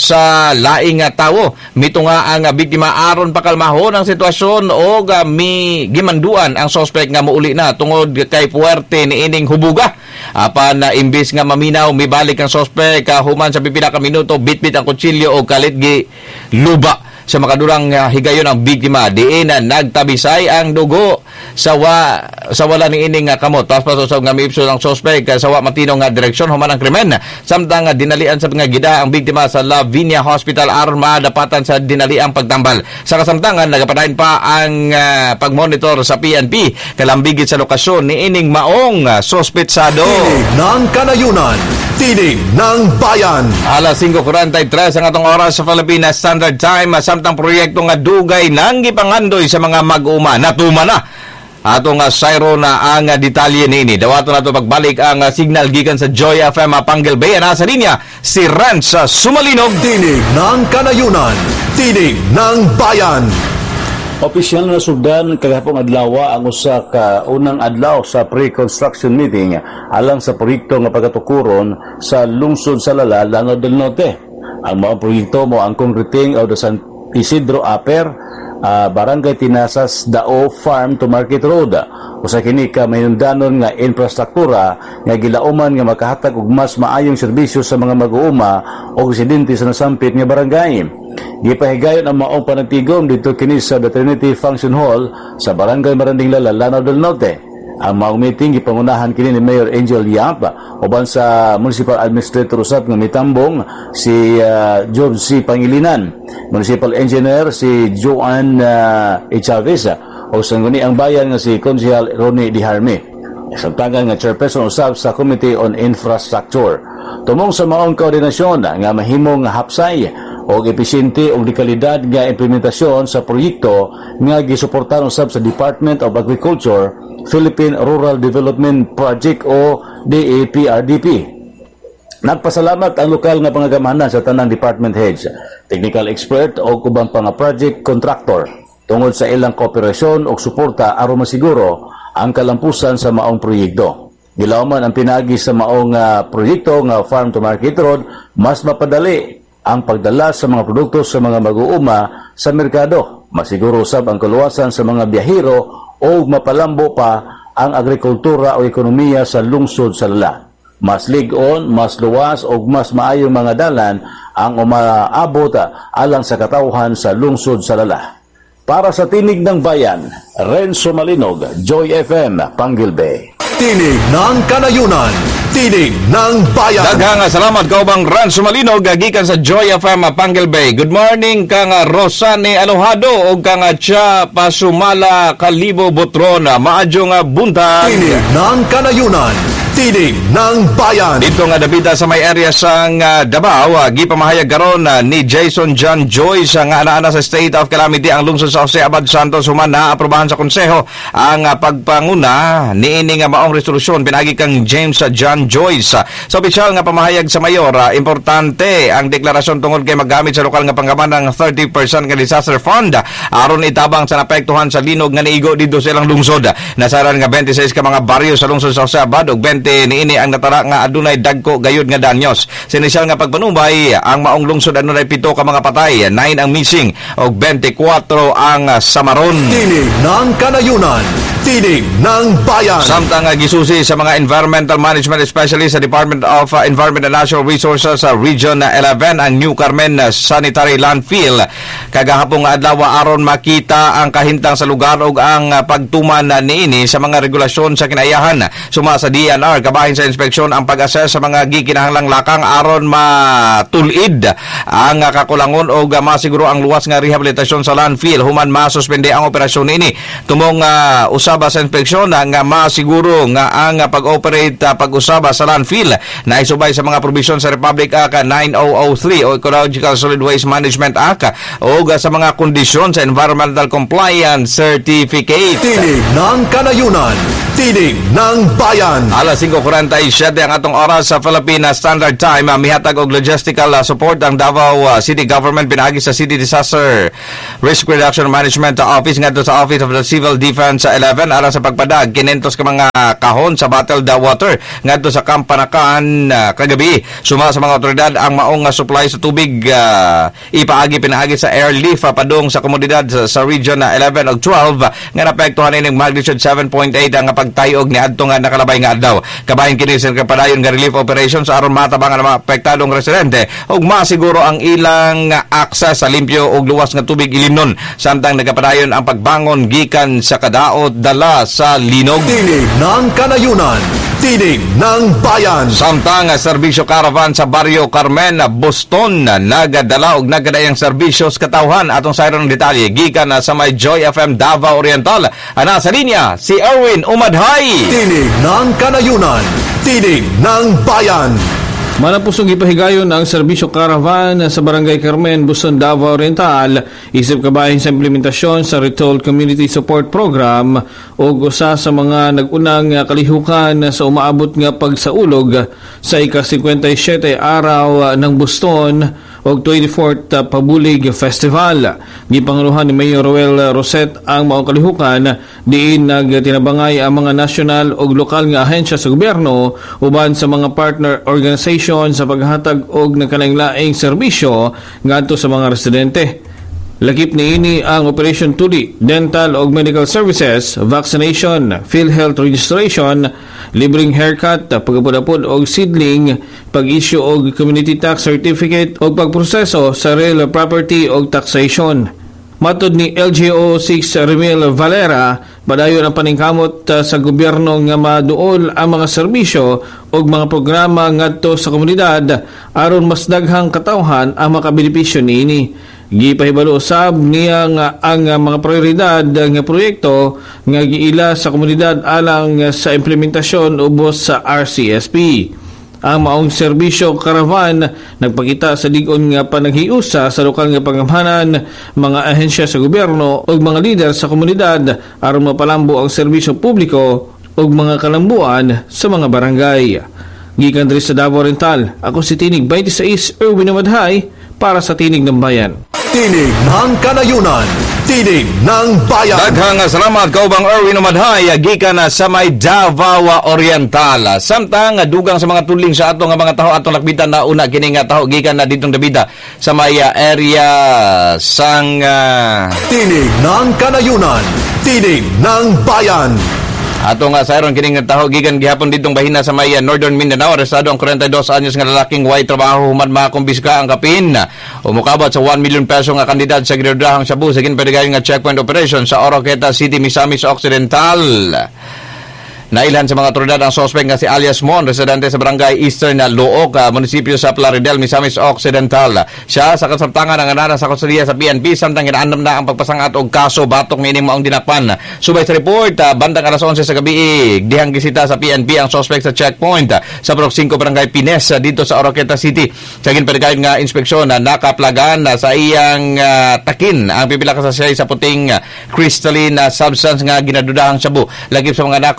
sa laing nga tawo. Mitunga ang biktima aron pakalmahon ang sitwasyon o mi gimanduan ang sospek nga muuli na tungod kay puwerte ni ining hubuga. Apan na uh, imbis nga maminaw mibalik ang sospek uh, human sa pipila ka minuto bitbit ang kutsilyo o kalit gi luba sa makadurang uh, higayon ang biktima. Diin na nagtabisay ang dugo sa wa, sa wala ni ining uh, kamot. Tapos pasosog nga miipso ang sospek uh, sa wa matino nga direksyon human ang krimen. Samtang uh, dinalian sa nga gida ang biktima sa Lavinia Hospital aron madapatan sa dinaliang pagtambal. Sa kasamtangan nagapadayon pa ang uh, pagmonitor sa P N P kalambigit sa lokasyon ni ining maong uh, sospetsado. Tinig ng kanayunan, tinig ng bayan. Alas five forty-three ang atong oras sa Philippine Standard Time. Samtang proyekto nga dugay nang gipangandoy sa mga mag-uma natuma na ato nga sayro na ang detalye nini. Dawato nato pagbalik ang signal gikan sa Joy F M Pangal Bay. Nasa linya si Renz Sumalinog. Tinig ng kanayunan, tinig ng bayan. Opisyal na sugdan kagahapong adlaw ang usa ka unang adlaw sa pre-construction meeting alang sa proyekto nga pagatukuron sa lungsod sa Lala, Lanao del Norte. Ang mga proyekto mo ang concreting of the San Isidro Aper, uh, Barangay Tinasas, Dao Farm to Market Road. Usa kini ka mahinungdanon nga infrastruktura nga gilauman nga makahatag og mas maayong serbisyo sa mga mag-uuma o residente sa nasampit nga barangay. Gipahigayon ang maong panagtigom dito kini sa The Trinity Function Hall sa Barangay Maranding Lala, Lanao del Norte. Ang maong meeting gipangunahan kini ni Mayor Angel Yap uban sa Municipal Administrator usab nga mitambong si uh, George C. Pangilinan, Municipal Engineer si Joan uh, Chavez o sangguni ang bayan nga si Konsehal Ronnie Diharme. Samtangan nga chairperson usab sa Committee on Infrastructure. Tumong sa maong koordinasyon nga mahimong hapsay o episyente o dekalidad nga implementasyon sa proyekto nga gisuportahan usab sa Department of Agriculture, Philippine Rural Development Project o D A P R D P. Nagpasalamat ang lokal nga pangagamanan sa tanang department heads, technical expert o ubang pang project contractor tungod sa ilang kooperasyon o suporta aron masiguro ang kalampusan sa maong proyekto. Gilauman ang pinagi sa maong uh, proyekto nga Farm to Market Road mas mapadali ang pagdala sa mga produkto sa mga mag-uuma sa merkado. Masiguro sab ang kaluwasan sa mga biyahero o mapalambo pa ang agrikultura o ekonomiya sa lungsod sa Lala. Mas lig-on, mas luwas o mas maayong mga dalan ang umaabot alang sa katawhan sa lungsod sa Lala. Para sa Tinig ng Bayan, Renzo Malinog, Joy F M, Pangal Bay. Tinig ng kanayunan, tinig ng bayan. Daghang salamat kaubang Renzo Malinog gikan sa Joy F M Pangal Bay. Good morning kang Rosane Alojado o kang Cha Pasumala Kalibo Botron. Maadyo nga buntag. Tinig ng kanayunan, tinig ng bayan. Dito nga dabita sa may area sang uh, Davao, uh, gipamahayag karon uh, ni Jason John Joyce uh, nga ana sa state of calamity ang lungsod sa Jose Abad Santos human na aprobahan sa konseho ang uh, pagpanguna niini nga maong resolusyon pinagi kang James uh, John Joyce. Uh, sa opisyal nga pamahayag sa mayor, uh, importante ang deklarasyon tungod kay maggamit sa lokal nga panggaman ng thirty percent nga disaster fund uh, aron itabang sa napektuhan sa linog nga niigo dito sa ilang lungsod. Uh, nasaran nga twenty-six ka mga baryo sa lungsod sa Jose Abad ug twenty residente niini ang natara nga adunay dagko gayud nga danyos. Sa inisyal nga pagpanumbay, ang maong lungsod adunay pito ka mga patay, nine ang missing og twenty-four ang samaron. Tinig ng kanayunan, tinig ng bayan. Samtang uh, gisusi sa mga environmental management specialist sa Department of uh, Environment and Natural Resources sa uh, Region eleven ang New Carmen uh, Sanitary Landfill. Kagahapong adlaw aron makita ang kahintang sa lugar ug ang uh, pagtuman uh, niini sa mga regulasyon sa kinaiyahan. Suma sa D N R kabahin sa inspeksyon ang pag-assess sa mga gikinahanglang lakang aron matulid ang uh, kakulangon o uh, masiguro ang luwas nga rehabilitasyon sa landfill human masuspende ang operasyon niini. Tumong uh, usaba sa inspeksyon uh, nga masiguro nga ang uh, pag-operate uh, pag-usaba sa landfill na isubay sa mga probisyon sa Republic Act nine thousand three o Ecological Solid Waste Management Act o uh, sa mga kondisyon sa Environmental Compliance Certificate. Tinig ng kanayunan, tinig ng bayan. Alas five forty-seven ang atong oras sa Philippine Standard Time. Uh, mihatag og logistical uh, support ang Davao uh, City Government pinaagi sa City Disaster Risk Reduction Management Office ngadto sa Office of the Civil Defense sa eleven aron sa pagpadag kinentos ka mga kahon sa Battle the Water ngadto sa Kampanakan uh, kagabi. Suma sa mga otoridad ang maong uh, supply sa tubig uh, ipaagi pinaagi sa airlift uh, padung sa komunidad sa, sa region na uh, eleven ug twelve uh, nga naapektuhan ining magnitude seven point eight ang pagtayog ni adto nga nakalabay nga adlaw. Kabahin kini sa kapadayon nga relief operations aron matabang ang mga apektadong residente ug masiguro ang ilang uh, access sa limpyo ug luwas nga tubig ilimnon samtang nagapadayon ang pagbangon gikan sa kadaot dala sa linog. Tinig ng kanayunan, tinig ng bayan. Samtang uh, serbisyo caravan sa Barrio Carmen, Boston uh, nagadala og nagadayang serbisyo sa katawhan atong sayron ng detalye gikan uh, sa may Joy F M Davao Oriental. Ana sa linya si Erwin Umadhay. Tinig ng kanayunan, tinig ng bayan. Manapusong ipahigayon ang serbisyo caravan sa Barangay Carmen, Boston, Davao Oriental isip kabahin sa implementasyon sa Retold Community Support Program o usa sa mga nagunang kalihukan sa umaabot nga pagsaulog sa ika-fifty-seven araw ng Boston o twenty-fourth Pabulig Festival. Gipanguluhan ni Mayor Roel Roset ang maong kalihukan diin nagtinabangay ang mga national o lokal nga ahensya sa gobyerno uban sa mga partner organization sa paghatag og nagkalaing-laing serbisyo ngadto sa mga residente. Lakip niini ang Operation Tuli, dental o medical services, vaccination, PhilHealth registration, libreng haircut, pagapod-apod o seedling, pag-issue o community tax certificate o pagproseso sa real property o taxation. Matod ni L G O six Remil Valera, padayon ang paningkamot uh, sa gobyerno nga maduol ang mga serbisyo o mga programa ngadto sa komunidad aron mas daghang katawhan ang makabenepisyo niini. Gipahibalo usab niya nga ang uh, mga prioridad uh, nga proyekto nga giila sa komunidad alang uh, sa implementasyon ubos sa R C S P. Ang maong serbisyo caravan nagpakita sa ligon nga panaghiusa sa lokal nga pangamhanan, mga ahensya sa gobyerno o mga lider sa komunidad aron mapalambo ang serbisyo publiko o mga kalambuan sa mga barangay. Gikan diri sa Davao Oriental, ako si Tinig twenty-six Erwin Umadhay para sa Tinig ng Bayan. Tinig ng kanayunan, tinig ng bayan. Daghang salamat kaubang Erwin Umadhay gikan na sa may Davao Oriental. Samtang dugang sa mga tuling sa ato nga mga taho atong lakbitan na una kini nga taho gikan na ditong Davida sa may uh, area sang uh... tinig ng kanayunan, tinig ng bayan. Ato nga sayron kining taho gikan gihapon ditong bahina sa may Northern Mindanao. Arestado ang forty-two anyos nga lalaking way trabaho human makumbiska ang kapin. Umukabot sa one million peso nga kandidat sa ginudahang Shabu sa ginpadayon nga checkpoint operation sa Oroqueta City, Misamis Occidental. Nailhan sa mga otoridad ang suspect nga si alias Mon, residente sa barangay Eastern na Luok, uh, munisipyo sa Plaridel, Misamis Occidental. Siya sa kasabtangan ng anana sa kustudiya sa P N P samtang ginaandam na ang pagpasangat og kaso batok niining maong dinakpan. Subay sa report, uh, bandang alas eleven sa gabi, dihang gisita sa P N P ang suspect sa checkpoint uh, sa Block five barangay Pines uh, dito sa Oroqueta City. Sa ginpadayon nga inspeksyon na uh, nakaplagan uh, sa iyang uh, takin ang pipila ka sa siya sa puting uh, crystalline uh, substance nga ginadudahang Shabu. Lagip sa mga nakumbiska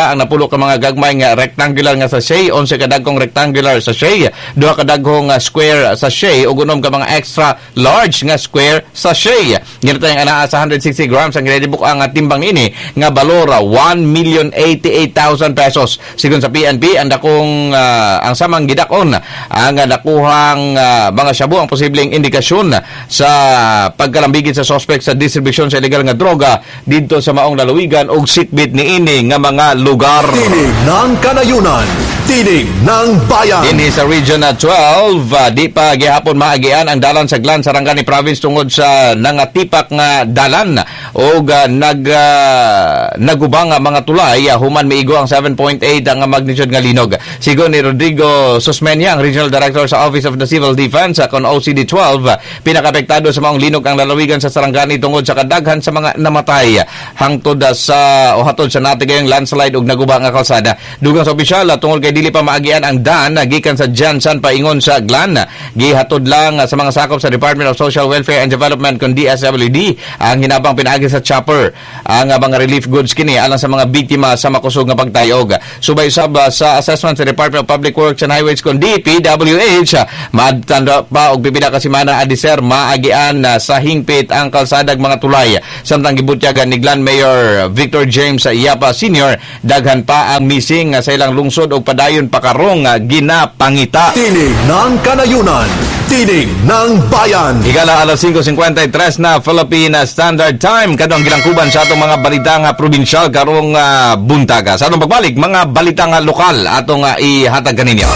ang napulo ka mga gagmay nga rectangular nga sachet, onse ka dagkong rectangular sachet, duha ka dagkong uh, square sachet, ug unom ka mga extra large nga square sachet. Ginatay nga naa sa one hundred sixty grams ang ginadibuk ang uh, timbang ini nga balora one million eighty-eight thousand pesos. Sigon sa P N P, ang dakong uh, ang samang gidakon ang uh, nakuhang uh, mga shabu ang posibleng indikasyon sa pagkalambigit sa suspect sa distribusyon sa illegal nga droga dito sa maong lalawigan og sitbit ni ini nga mga lugar. Tinig ng kanayunan, tinig ng bayan. Ini sa Region twelve, uh, di pa gihapon maagian ang dalan sa Glan, Sarangani Province tungod sa nangatipak nga dalan o uh, nag uh, nagubang nga mga tulay, uh, human miigo ang seven point eight ang magnitude nga linog. Sigon ni Rodrigo Susmeña, ang Regional Director sa Office of the Civil Defense, uh, kon O C D twelve, uh, pinakapektado sa maong linog ang lalawigan sa Sarangani tungod sa kadaghan sa mga namatay hangtod sa o hatod sa natigayang landslide ug naguba nga kalsada. Dugang sa opisyal, tungod kay dili pa maagian ang dan gikan sa Jansan paingon sa Glan, gihatod lang sa mga sakop sa Department of Social Welfare and Development kon D S W D ang hinabang pinaagi sa chopper ang mga relief goods kini alang sa mga biktima sa makusog nga pagtayog. Subay sab sa assessment sa Department of Public Works and Highways kon D P W H, maadtanda pa og pipila ka semana adiser maagian sa hingpit ang kalsadag mga tulay. Samtang gibutyagan ni Glan Mayor Victor James Yapa Senior, daghan pa ang missing sa ilang lungsod og padayon pa karong ginapangita. Tinig ng kanayunan, tinig ng bayan. Higala alas five fifty-three na Philippine Standard Time, kadong gilangkuban sa atong mga balita nga probinsyal karong uh, buntaga. Sa atong pagbalik, mga balita nga lokal atong uh, ihatag kaninyo.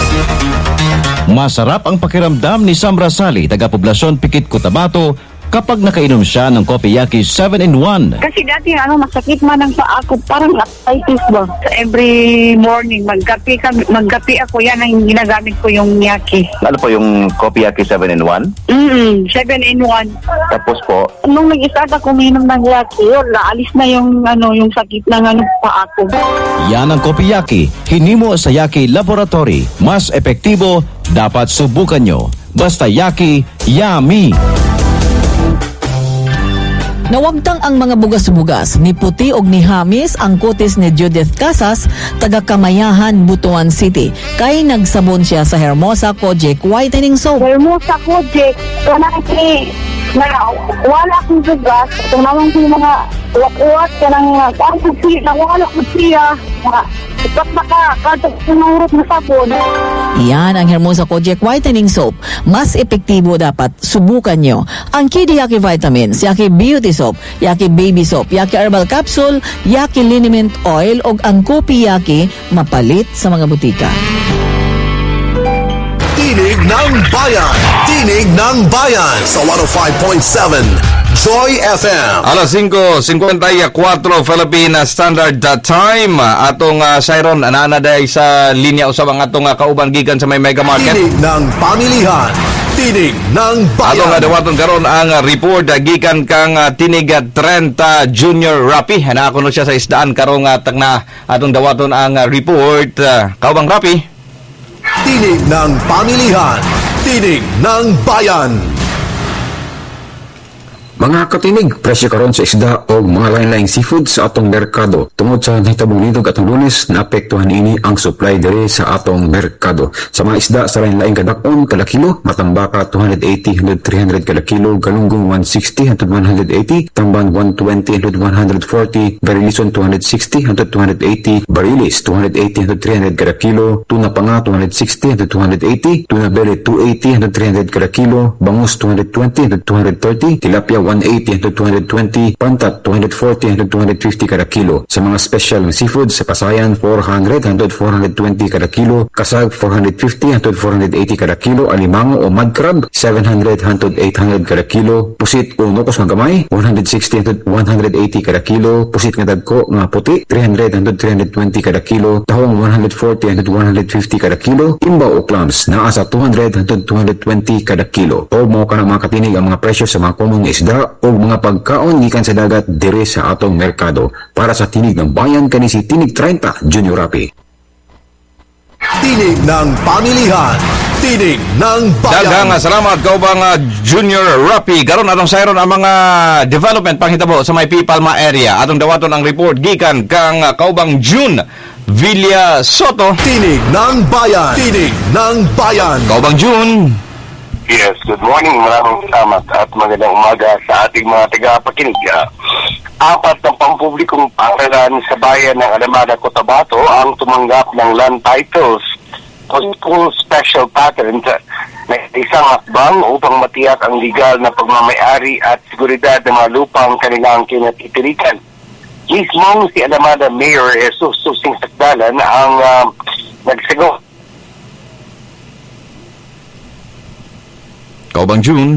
Masarap ang pakiramdam ni Sam Rasali, taga-poblasyon Pikit, Cotabato, kapag nakainom siya ng Kopiyaki seven in one. Kasi dati ano, masakit man ang sa ako, parang arthritis ba. So every morning, magkapi, kami, magkapi ako, yan ang ginagamit ko yung Yaki. Ano po yung Kopiyaki seven in one? Mm-mm, seven in one. Tapos po? Nung nag-start ako uminom ng Yaki, yun, naalis na yung, ano, yung sakit ng ano, pa ako. Yan ang Kopiyaki, hinimo sa Yaki Laboratory. Mas epektibo, dapat subukan nyo. Basta Yaki, yummy! Nawagtang ang mga bugas-bugas ni Puti og ni Hamis ang kutis ni Judith Casas, taga Kamayahan, Butuan City. Kay nagsabon siya sa Hermosa Kojic Whitening Soap. Hermosa Kojic, kanaki na wala akong bugas. Itong naman ko yung mga uwat-uwat ka ng parang siya, na wala ko siya. Ipat na ka, kadang sinurot na sabon. Iyan ang Hermosa Kojic Whitening Soap. Mas epektibo, dapat subukan nyo. Ang Kidi Yaki Vitamins, Yaki Beauty Soap, Yaki Baby Soap, Yaki Herbal Capsule, Yaki Liniment Oil, o ang Kopi Yaki, mapalit sa mga butika. Tinig ng bayan, tinig ng bayan sa one oh five point seven Joy F M. Alas five fifty-four Philippine Standard Time. Atong uh, Siron ananaday sa linya usab ang atong uh, kauban gikan sa may Mega Market. Tinig ng pamilihan, tinig ng bayan. Atong uh, dawaton karon ang uh, report uh, gikan kang uh, Tinig uh, Trenta Junior Rapi. Ana kuno siya sa isdaan karong uh, tagna atong dawaton ang uh, report. Uh, kaubang Rapi. Tinig ng pamilihan, tinig ng bayan. Mga katinig, presyo karon sa isda o mga lain-laing seafood sa atong merkado. Tungod sa nahitabong nitog atong Lunes, naapektuhan ini ang supply diri sa atong merkado. Sa mga isda sa lain-laing kadakon kada kilo, matambaka two eighty hangtod three hundred kada kilo, galunggong one sixty hangtod one eighty, tamban one twenty hangtod one forty, barilison two sixty hangtod two eighty, barilis two eighty hangtod three hundred kada kilo, tuna panga two sixty hangtod two eighty, tuna belly two eighty hangtod three hundred kada kilo, bangus two twenty hangtod two thirty, tilapia one eighty hangtod two twenty, pantat two forty hangtod two fifty kada kilo. Sa mga special seafood sa Pasayan four hundred hangtod four twenty kada kilo, kasag four fifty hangtod four eighty kada kilo, alimango o mud crab seven hundred hangtod eight hundred kada kilo, pusit o nokos nga gamay one sixty hangtod one eighty kada kilo, pusit nga dagko nga puti three hundred hangtod three twenty kada kilo, tahong one forty hangtod one fifty kada kilo, timba o clams naa sa two hundred hangtod two twenty kada kilo. O mo kana mga katinig ang mga presyo sa mga komong isda o mga pagkaon gikan sa dagat dire sa atong merkado. Para sa Tinig ng Bayan, kani si Tinig Trenta Junior Rapi. Tinig ng pamilihan, tinig ng bayan. Daghang salamat kaubang uh, Junior Rapi. Karon atong sayron ang mga development panghitabo sa may Pipalma area. Atong dawaton ang report gikan kang uh, kaubang June Villa Soto. Tinig ng Bayan. Tinig ng Bayan. Kaubang June. Yes, good morning. Maraming salamat at magandang umaga sa ating mga tagapakinig. Apat na pampublikong paaralan sa bayan ng Alamada, Cotabato ang tumanggap ng land titles o school special patent na isang hakbang upang matiyak ang legal na pagmamayari at seguridad ng mga lupang kanilang kinatitirikan. Mismong si Alamada Mayor Jesus Susing Sakdalan ang uh, nagsigaw. Kaubang June.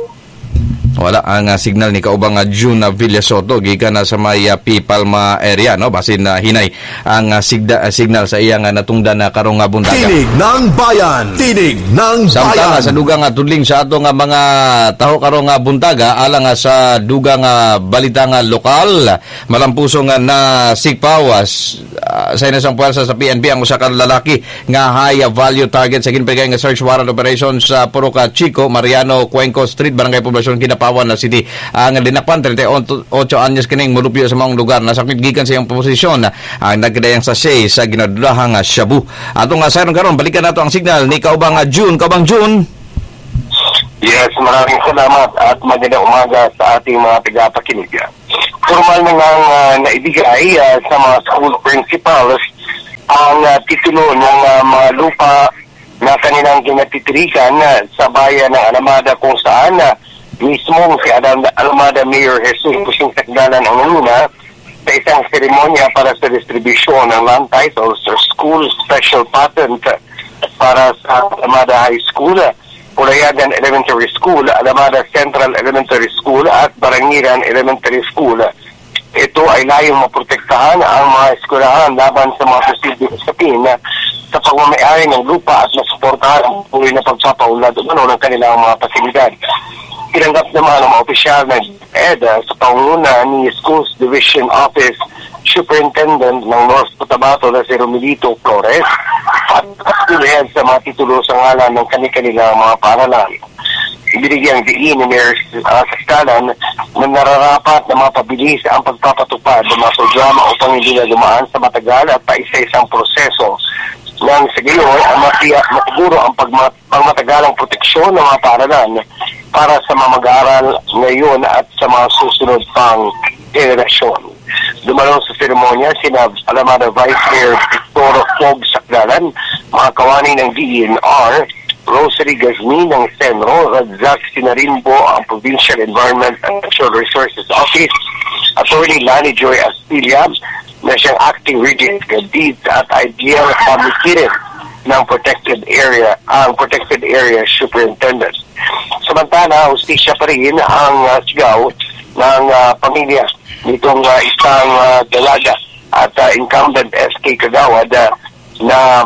Wala ang uh, signal ni Kaubang uh, June na uh, Villa Soto gikan na sa may uh, Pipalma area, no, basin na uh, hinay ang uh, sigda, uh, signal sa iyang uh, natungdan na uh, karong uh, buntaga. Tinig ng Bayan. Tinig ng Samtang Bayan. Sa dugang uh, tudling sa ato nga uh, mga taho karong uh, buntaga alang uh, sa dugang uh, balita nga uh, lokal, malampuso nga uh, na sigpawas uh, sa inasang puwersa sa P N P ang usa ka lalaki nga high value target sa ginpagay nga search warrant operation sa Puruca Chico, Mariano Cuenco Street, Barangay Poblacion Kinapa na City. Ang dinakpan thirty-eight anyos kining mulupyo sa mga lugar na sakit gikan sa iyang posisyon ang nagkadayang sa shay sa ginadulahang shabu. Atong nga sayron karon balikan nato ang signal ni Kaubang June. Kaubang June. Yes, maraming salamat at magandang umaga sa ating mga tagapakinig. Formal na nga uh, naibigay uh, sa mga school principals ang uh, titulo ng uh, mga lupa na kanilang kinatitirikan uh, sa bayan ng Alamada kung saan uh, mismong si Alamada Mayor Jesus Susing Sakdalan ang nanuna sa isang seremonya para sa distribusyon ng land titles or school special patent para sa Alamada High School, Pulayagan Elementary School, Alamada Central Elementary School at Barangiran Elementary School. Ito ay layong maprotektahan ang mga eskwelahan laban sa mga posibleng usapin sa pagmamayari ng lupa at masuportahan ang puli na pagpapaunlad umano ng kanilang mga pasilidad. Tinanggap naman ang mga opisyal ng EDA sa pangunguna ni Schools Division Office Superintendent ng North Cotabato na si Romelito Flores at patuloy sa mga titulo sa ngalan ng kanilang mga paaralan. Ibinigyang diin ni Mayor uh, Sakdalan na nararapat na mapabilis ang pagpapatupad ng mga programa upang hindi na dumaan sa matagal at paisa-isang proseso nang sa gayon ang matuguro ang pagma- pangmatagalang proteksyon ng mga paaralan para sa mga mag-aaral ngayon at sa mga susunod pang generasyon. Dumalong sa seremonya sina Alamada Vice Mayor Victor Fog Sakdalan, mga kawani ng D E N R, Rosary Gazmi ng Senro, Radzak Sinarimbo ang Provincial Environment and Natural Resources Office, Attorney Lani Joy Astilia na siyang acting regional deeds at ideal pamikirin ng protected area, ang protected area superintendent. Samantala, hustisya pa rin ang uh, sigaw ng uh, pamilya nitong uh, isang uh, dalaga at uh, incumbent S K Kagawad uh, na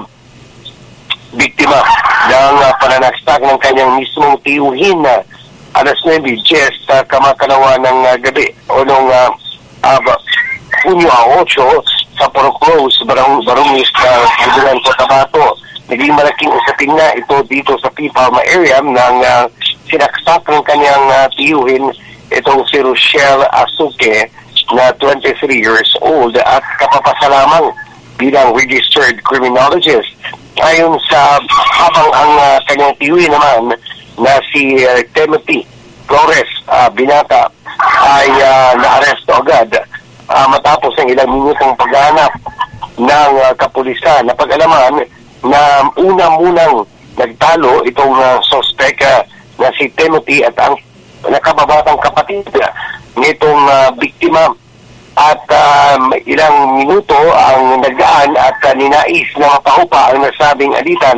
biktima ng uh, pananaksak ng kanyang mismong tiyuhin na uh, alas nine sa uh, kamakalawa ng uh, gabi o nung uh, uh, Hunyo eight sa Poroclos, Barong Barongis na Budulan, Cotabato. Naging malaking usapin na ito dito sa Pipalma area nang uh, sinaksak ng kanyang uh, tiyuhin itong si Rochelle Asuke na twenty-three years old at kapapasalamang bilang registered criminologist. Ayon sa habang ang uh, kanyang tiyuhin naman na si uh, Timothy Flores uh, Binata ay uh, naaresto agad uh, matapos ang ilang minutong paghahanap ng uh, kapulisan na pag-alaman na una-munang nagtalo itong uh, suspect uh, na si Timothy at ang nakababatang kapatid uh, nitong uh, biktima at um, ilang minuto ang nagdaan at uh, ninais na mapahupa ang nasabing alitan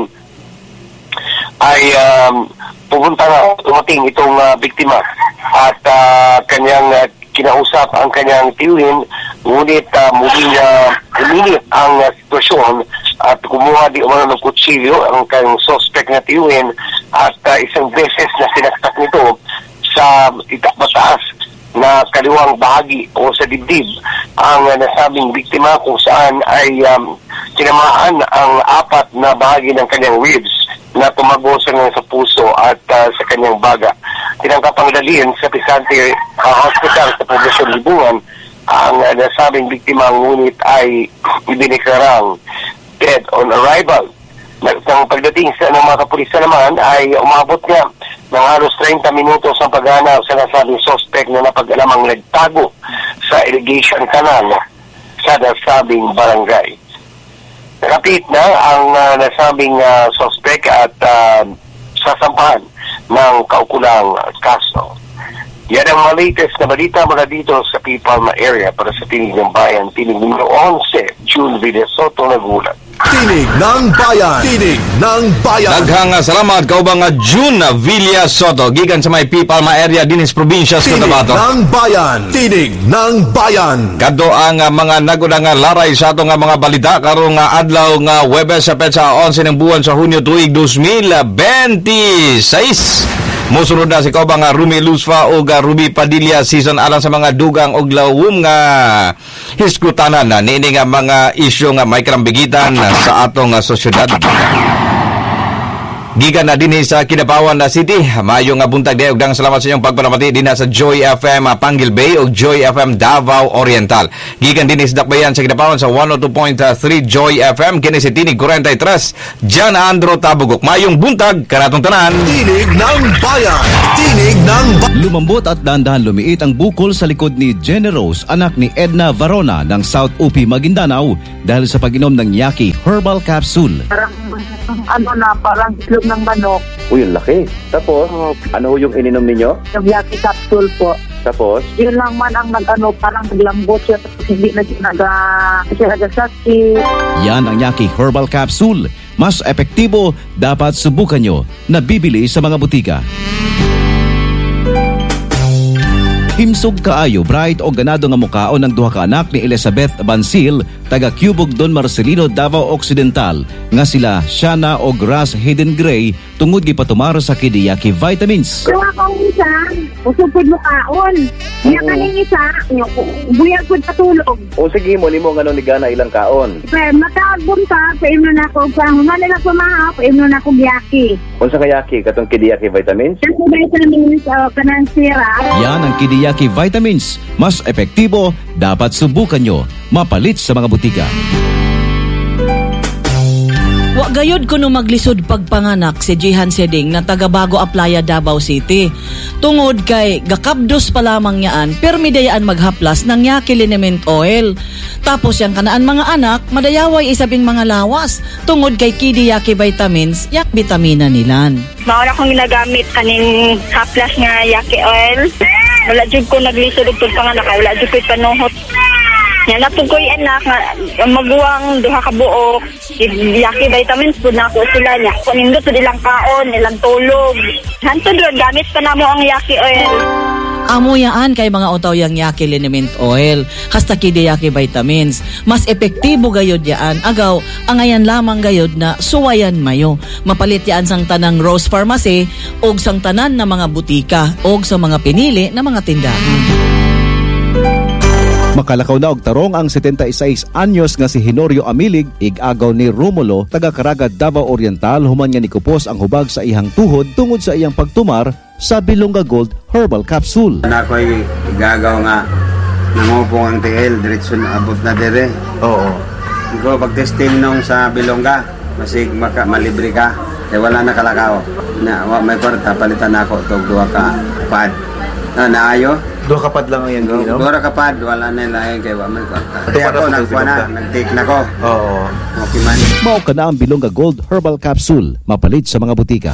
ay um, pupunta na tumating itong uh, biktima at uh, kanyang uh, kinausap ang kanyang tiyuhin, ngunit uh, muling uh, uminit ang uh, sitwasyon at kumuha di umano ng kutsilyo ang kanyang suspect na tiyuhin at uh, isang beses na sinaksak nito sa itaas na kaliwang bahagi o sa dibdib ang uh, nasabing biktima kung saan ay um, tinamaan ang apat na bahagi ng kanyang ribs na tumagosan sa puso at uh, sa kanyang baga. Tinangkap ang dalhin sa Pisante uh, Hospital sa Poblacion Libungan ang uh, nasabing biktima, ngunit ay ibiniklarang dead on arrival. Nang pagdating sa ng mga kapulisan naman ay umabot nga ng halos thirty minutos ang paghanap sa nasabing suspect na napag-alamang nagtago sa irrigation canal sa nasabing barangay. Nakapit na ang uh, nasabing uh, suspect at uh, sasampahan ng kaukulang kaso. Yan ang mga latest na balita mula dito sa Pipalma area para sa Tinig ng Bayan. Tinig numero eleven, June Villasoto nagulat. Tinig ng Bayan. Tinig ng Bayan. Daghang salamat kaubang nga June Villasoto gikan sa may Pipalma area dinis probinsya sa Cotabato. Tinig ng Bayan. Tinig ng Bayan. Kadto ang uh, mga nagudang nga laray sa ato nga mga balita karong nga adlaw nga Huwebes sa petsa eleven ng buwan sa Hunyo tuig twenty twenty-six. Musunod na si kaubang nga Rumi Luzfa o nga Ruby Padilla season alang sa mga dugang og lawom nga hiskutanan na niini nga mga isyu nga may karambigitan sa atong sosyedad. Gikan na din sa Kinabawan na City. Mayo nga buntag day og dang salamat sa inyong pagpanamati din sa Joy F M uh, Panggil Bay o Joy F M Davao Oriental. Gikan din sa Dakbayan sa Kinabawan sa one oh two point three Joy F M kini si Tinig forty-three Jan Andro Tabugok. Mayong buntag kanatong tanan. Tinig ng Bayan. Tinig ng Bayan. Lumambot at dahan-dahan lumiit ang bukol sa likod ni Jenny Rose, anak ni Edna Varona ng South U P Maguindanao dahil sa pag-inom ng Yaki Herbal Capsule. Parang ano na, parang itlog ng manok. Uy, yung laki. Tapos, ano yung ininom ninyo? Yung Yaki capsule po. Tapos? Yun lang man ang nag-ano, parang naglambot siya tapos hindi na siya naga- siya nagasakit. Yan ang Yaki Herbal Capsule. Mas epektibo, dapat subukan nyo. Nabibili sa mga butika. Himsog kaayo, bright o ganado nga mukaon ng duha ka anak ni Elizabeth Bansil, taga Cubog Don Marcelino, Davao Occidental, nga sila Shana o Grass Hidden Gray, tungod gipatumaro sa Kidiyaki Vitamins. Kung akong isa, usupod mo kaon. Iya ka ning isa, buyag ko patulog. O sige mo, nimo nga ni Gana ilang kaon. Pero matagbon ka, paimno na ako, pahuman nila pumaha, paimno na akong Yaki. Kung sa kayaki, katong Kidiyaki Vitamins? Kasi vitamins, uh, kanang sira. Yan ang Kidiyaki Vitamins. Mas epektibo, dapat subukan nyo. Mapalit sa mga butika. Wa gayod kuno maglisod pagpanganak si Jihan Seding na taga Bago Aplaya, Davao City. Tungod kay gakabdos pa lamang yaan, permidayaan maghaplas ng Yaki liniment oil. Tapos yang kanaan mga anak, madayaway isabing mga lawas. Tungod kay Kidi Yaki Vitamins, yak vitamina nilan. Mauna kong ginagamit kaning haplas nga Yaki oil. Wala jud ko naglisod og pagpanganak, wala jud ko panuhot. Yan natong ko'y anak nga maguwang duha ka buok. Yaki vitamins po na ako sila niya. Kunindot po nilang kaon, nilang tulog. Hantod ron, gamit pa na mo ang Yaki oil. Amo yaan kay mga utaw yang Yaki liniment oil. Hasta Kidi Yaki Vitamins. Mas epektibo gayod yaan. Agaw, angayan lamang gayod na suwayan mayo. Mapalit yaan sang tanang Rose Pharmacy og sang tanan na mga butika og sa mga pinili na mga tindahan. Makalakaw na og tarong ang seventy-six anyos nga si Henorio Amilig, ig-agaw ni Romulo, taga Caraga, Davao Oriental, human nga nikupos ang hubag sa ihang tuhod tungod sa iyang pagtumar sa Bilonga Gold Herbal Capsule. Nakoy igagaw nga nangupong ang T L diretso na abot na dire. Oo. Iko pag-testing nung sa Bilonga, masig maka malibre ka. Kaya wala na kalakaw. Na wa may kwarta palitan nako tog duha ka pad. Na naayo. Duha ka pad lang yan, no? Duha ka pad, wala na lain kay wa may kwarta. Kaya ako nagkuha na, nag-take na ko. Oo. Okay man. Mao ka na ang Bilonga Gold Herbal Capsule, mapalit sa mga butika.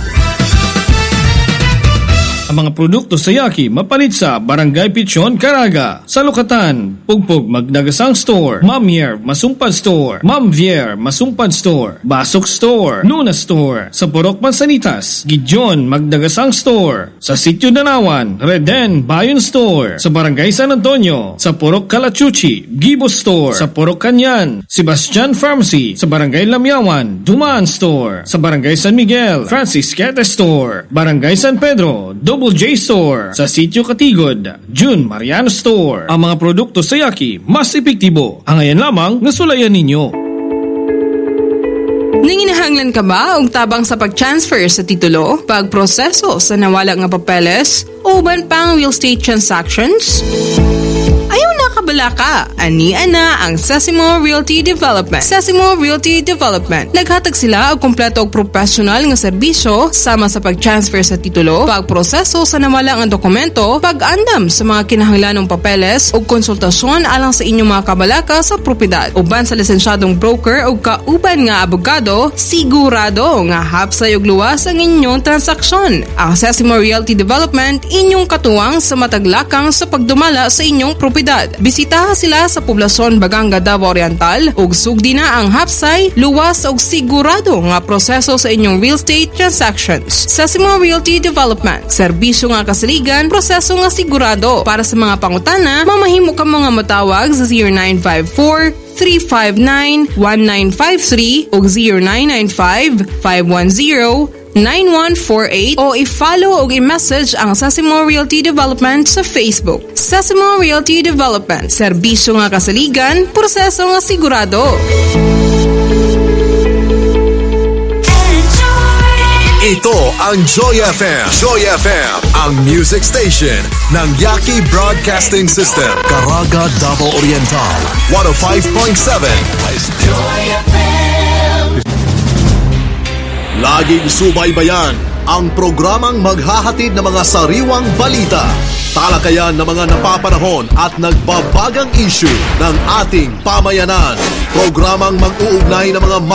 Ang mga produkto sa Yaki mapalit sa Barangay Pichon, Caraga, Salukatan, Pugpug Magdagasang Store, Mamier Masumpad Store, Mamvier Masumpad Store, Basok Store, Luna Store, sa Purok Mansanitas, Gideon Magdagasang Store, sa Sitio Danawan, Reden Bayon Store, sa Barangay San Antonio, sa Purok Kalachuchi, Gibo Store, sa Purok Kanyan, Sebastian Pharmacy, sa Barangay Lamyawan, Dumaan Store, sa Barangay San Miguel, Francis Quete Store, Barangay San Pedro, Double J Store, sa Sitio Katigod, June Mariano Store. Ang mga produkto sa Yaki mas epektibo. Ang ayan lamang nasulayan ninyo. Nanginahanglan ka ba og tabang sa pag-transfer sa titulo, pagproseso sa nawala nga papeles, o uban pang real estate transactions? Ayaw na kabalaka. Ania na ang Sesimo Realty Development. Sesimo Realty Development. Naghatag sila og kompleto og professional nga serbisyo sama sa pag-transfer sa titulo, pagproseso sa namalang ang dokumento, pag-andam sa mga kinahanglanong papeles ug konsultasyon alang sa inyong mga kabalaka sa propiedad. Uban sa lisensyadong broker ug kauban nga abogado, sigurado nga hapsay ug luwas ang inyong transaksyon. Ang Sesimo Realty Development inyong katuwang sa mataglakang sa pagdumala sa inyong propiedad. Bisitaha sila sa poblasyon Baganga, Davao Oriental ug sugdi na ang hapsay, luwas ug sigurado nga proseso sa inyong real estate transactions. Sesimo Realty Development. Serbisyo nga kasaligan, proseso nga sigurado. Para sa mga pangutana, mamahimo ka mga matawag sa zero nine five four, three five nine, one nine five three o zero nine nine five, five one zero, nine one four eight o i-follow o i-message ang Sesimo Realty Development sa Facebook. Sesimo Realty Development. Serbisyo nga kasaligan, proseso nga sigurado. Ito ang Joy F M. Joy F M, ang music station ng Yaki Broadcasting System. Caraga, Davao Oriental. one oh five point seven. Joy F M. Laging subaybayan ang programang maghahatid ng mga sariwang balita, talakayan ng mga napapanahon at nagbabagang issue ng ating pamayanan. Programang mag-uugnay ng mga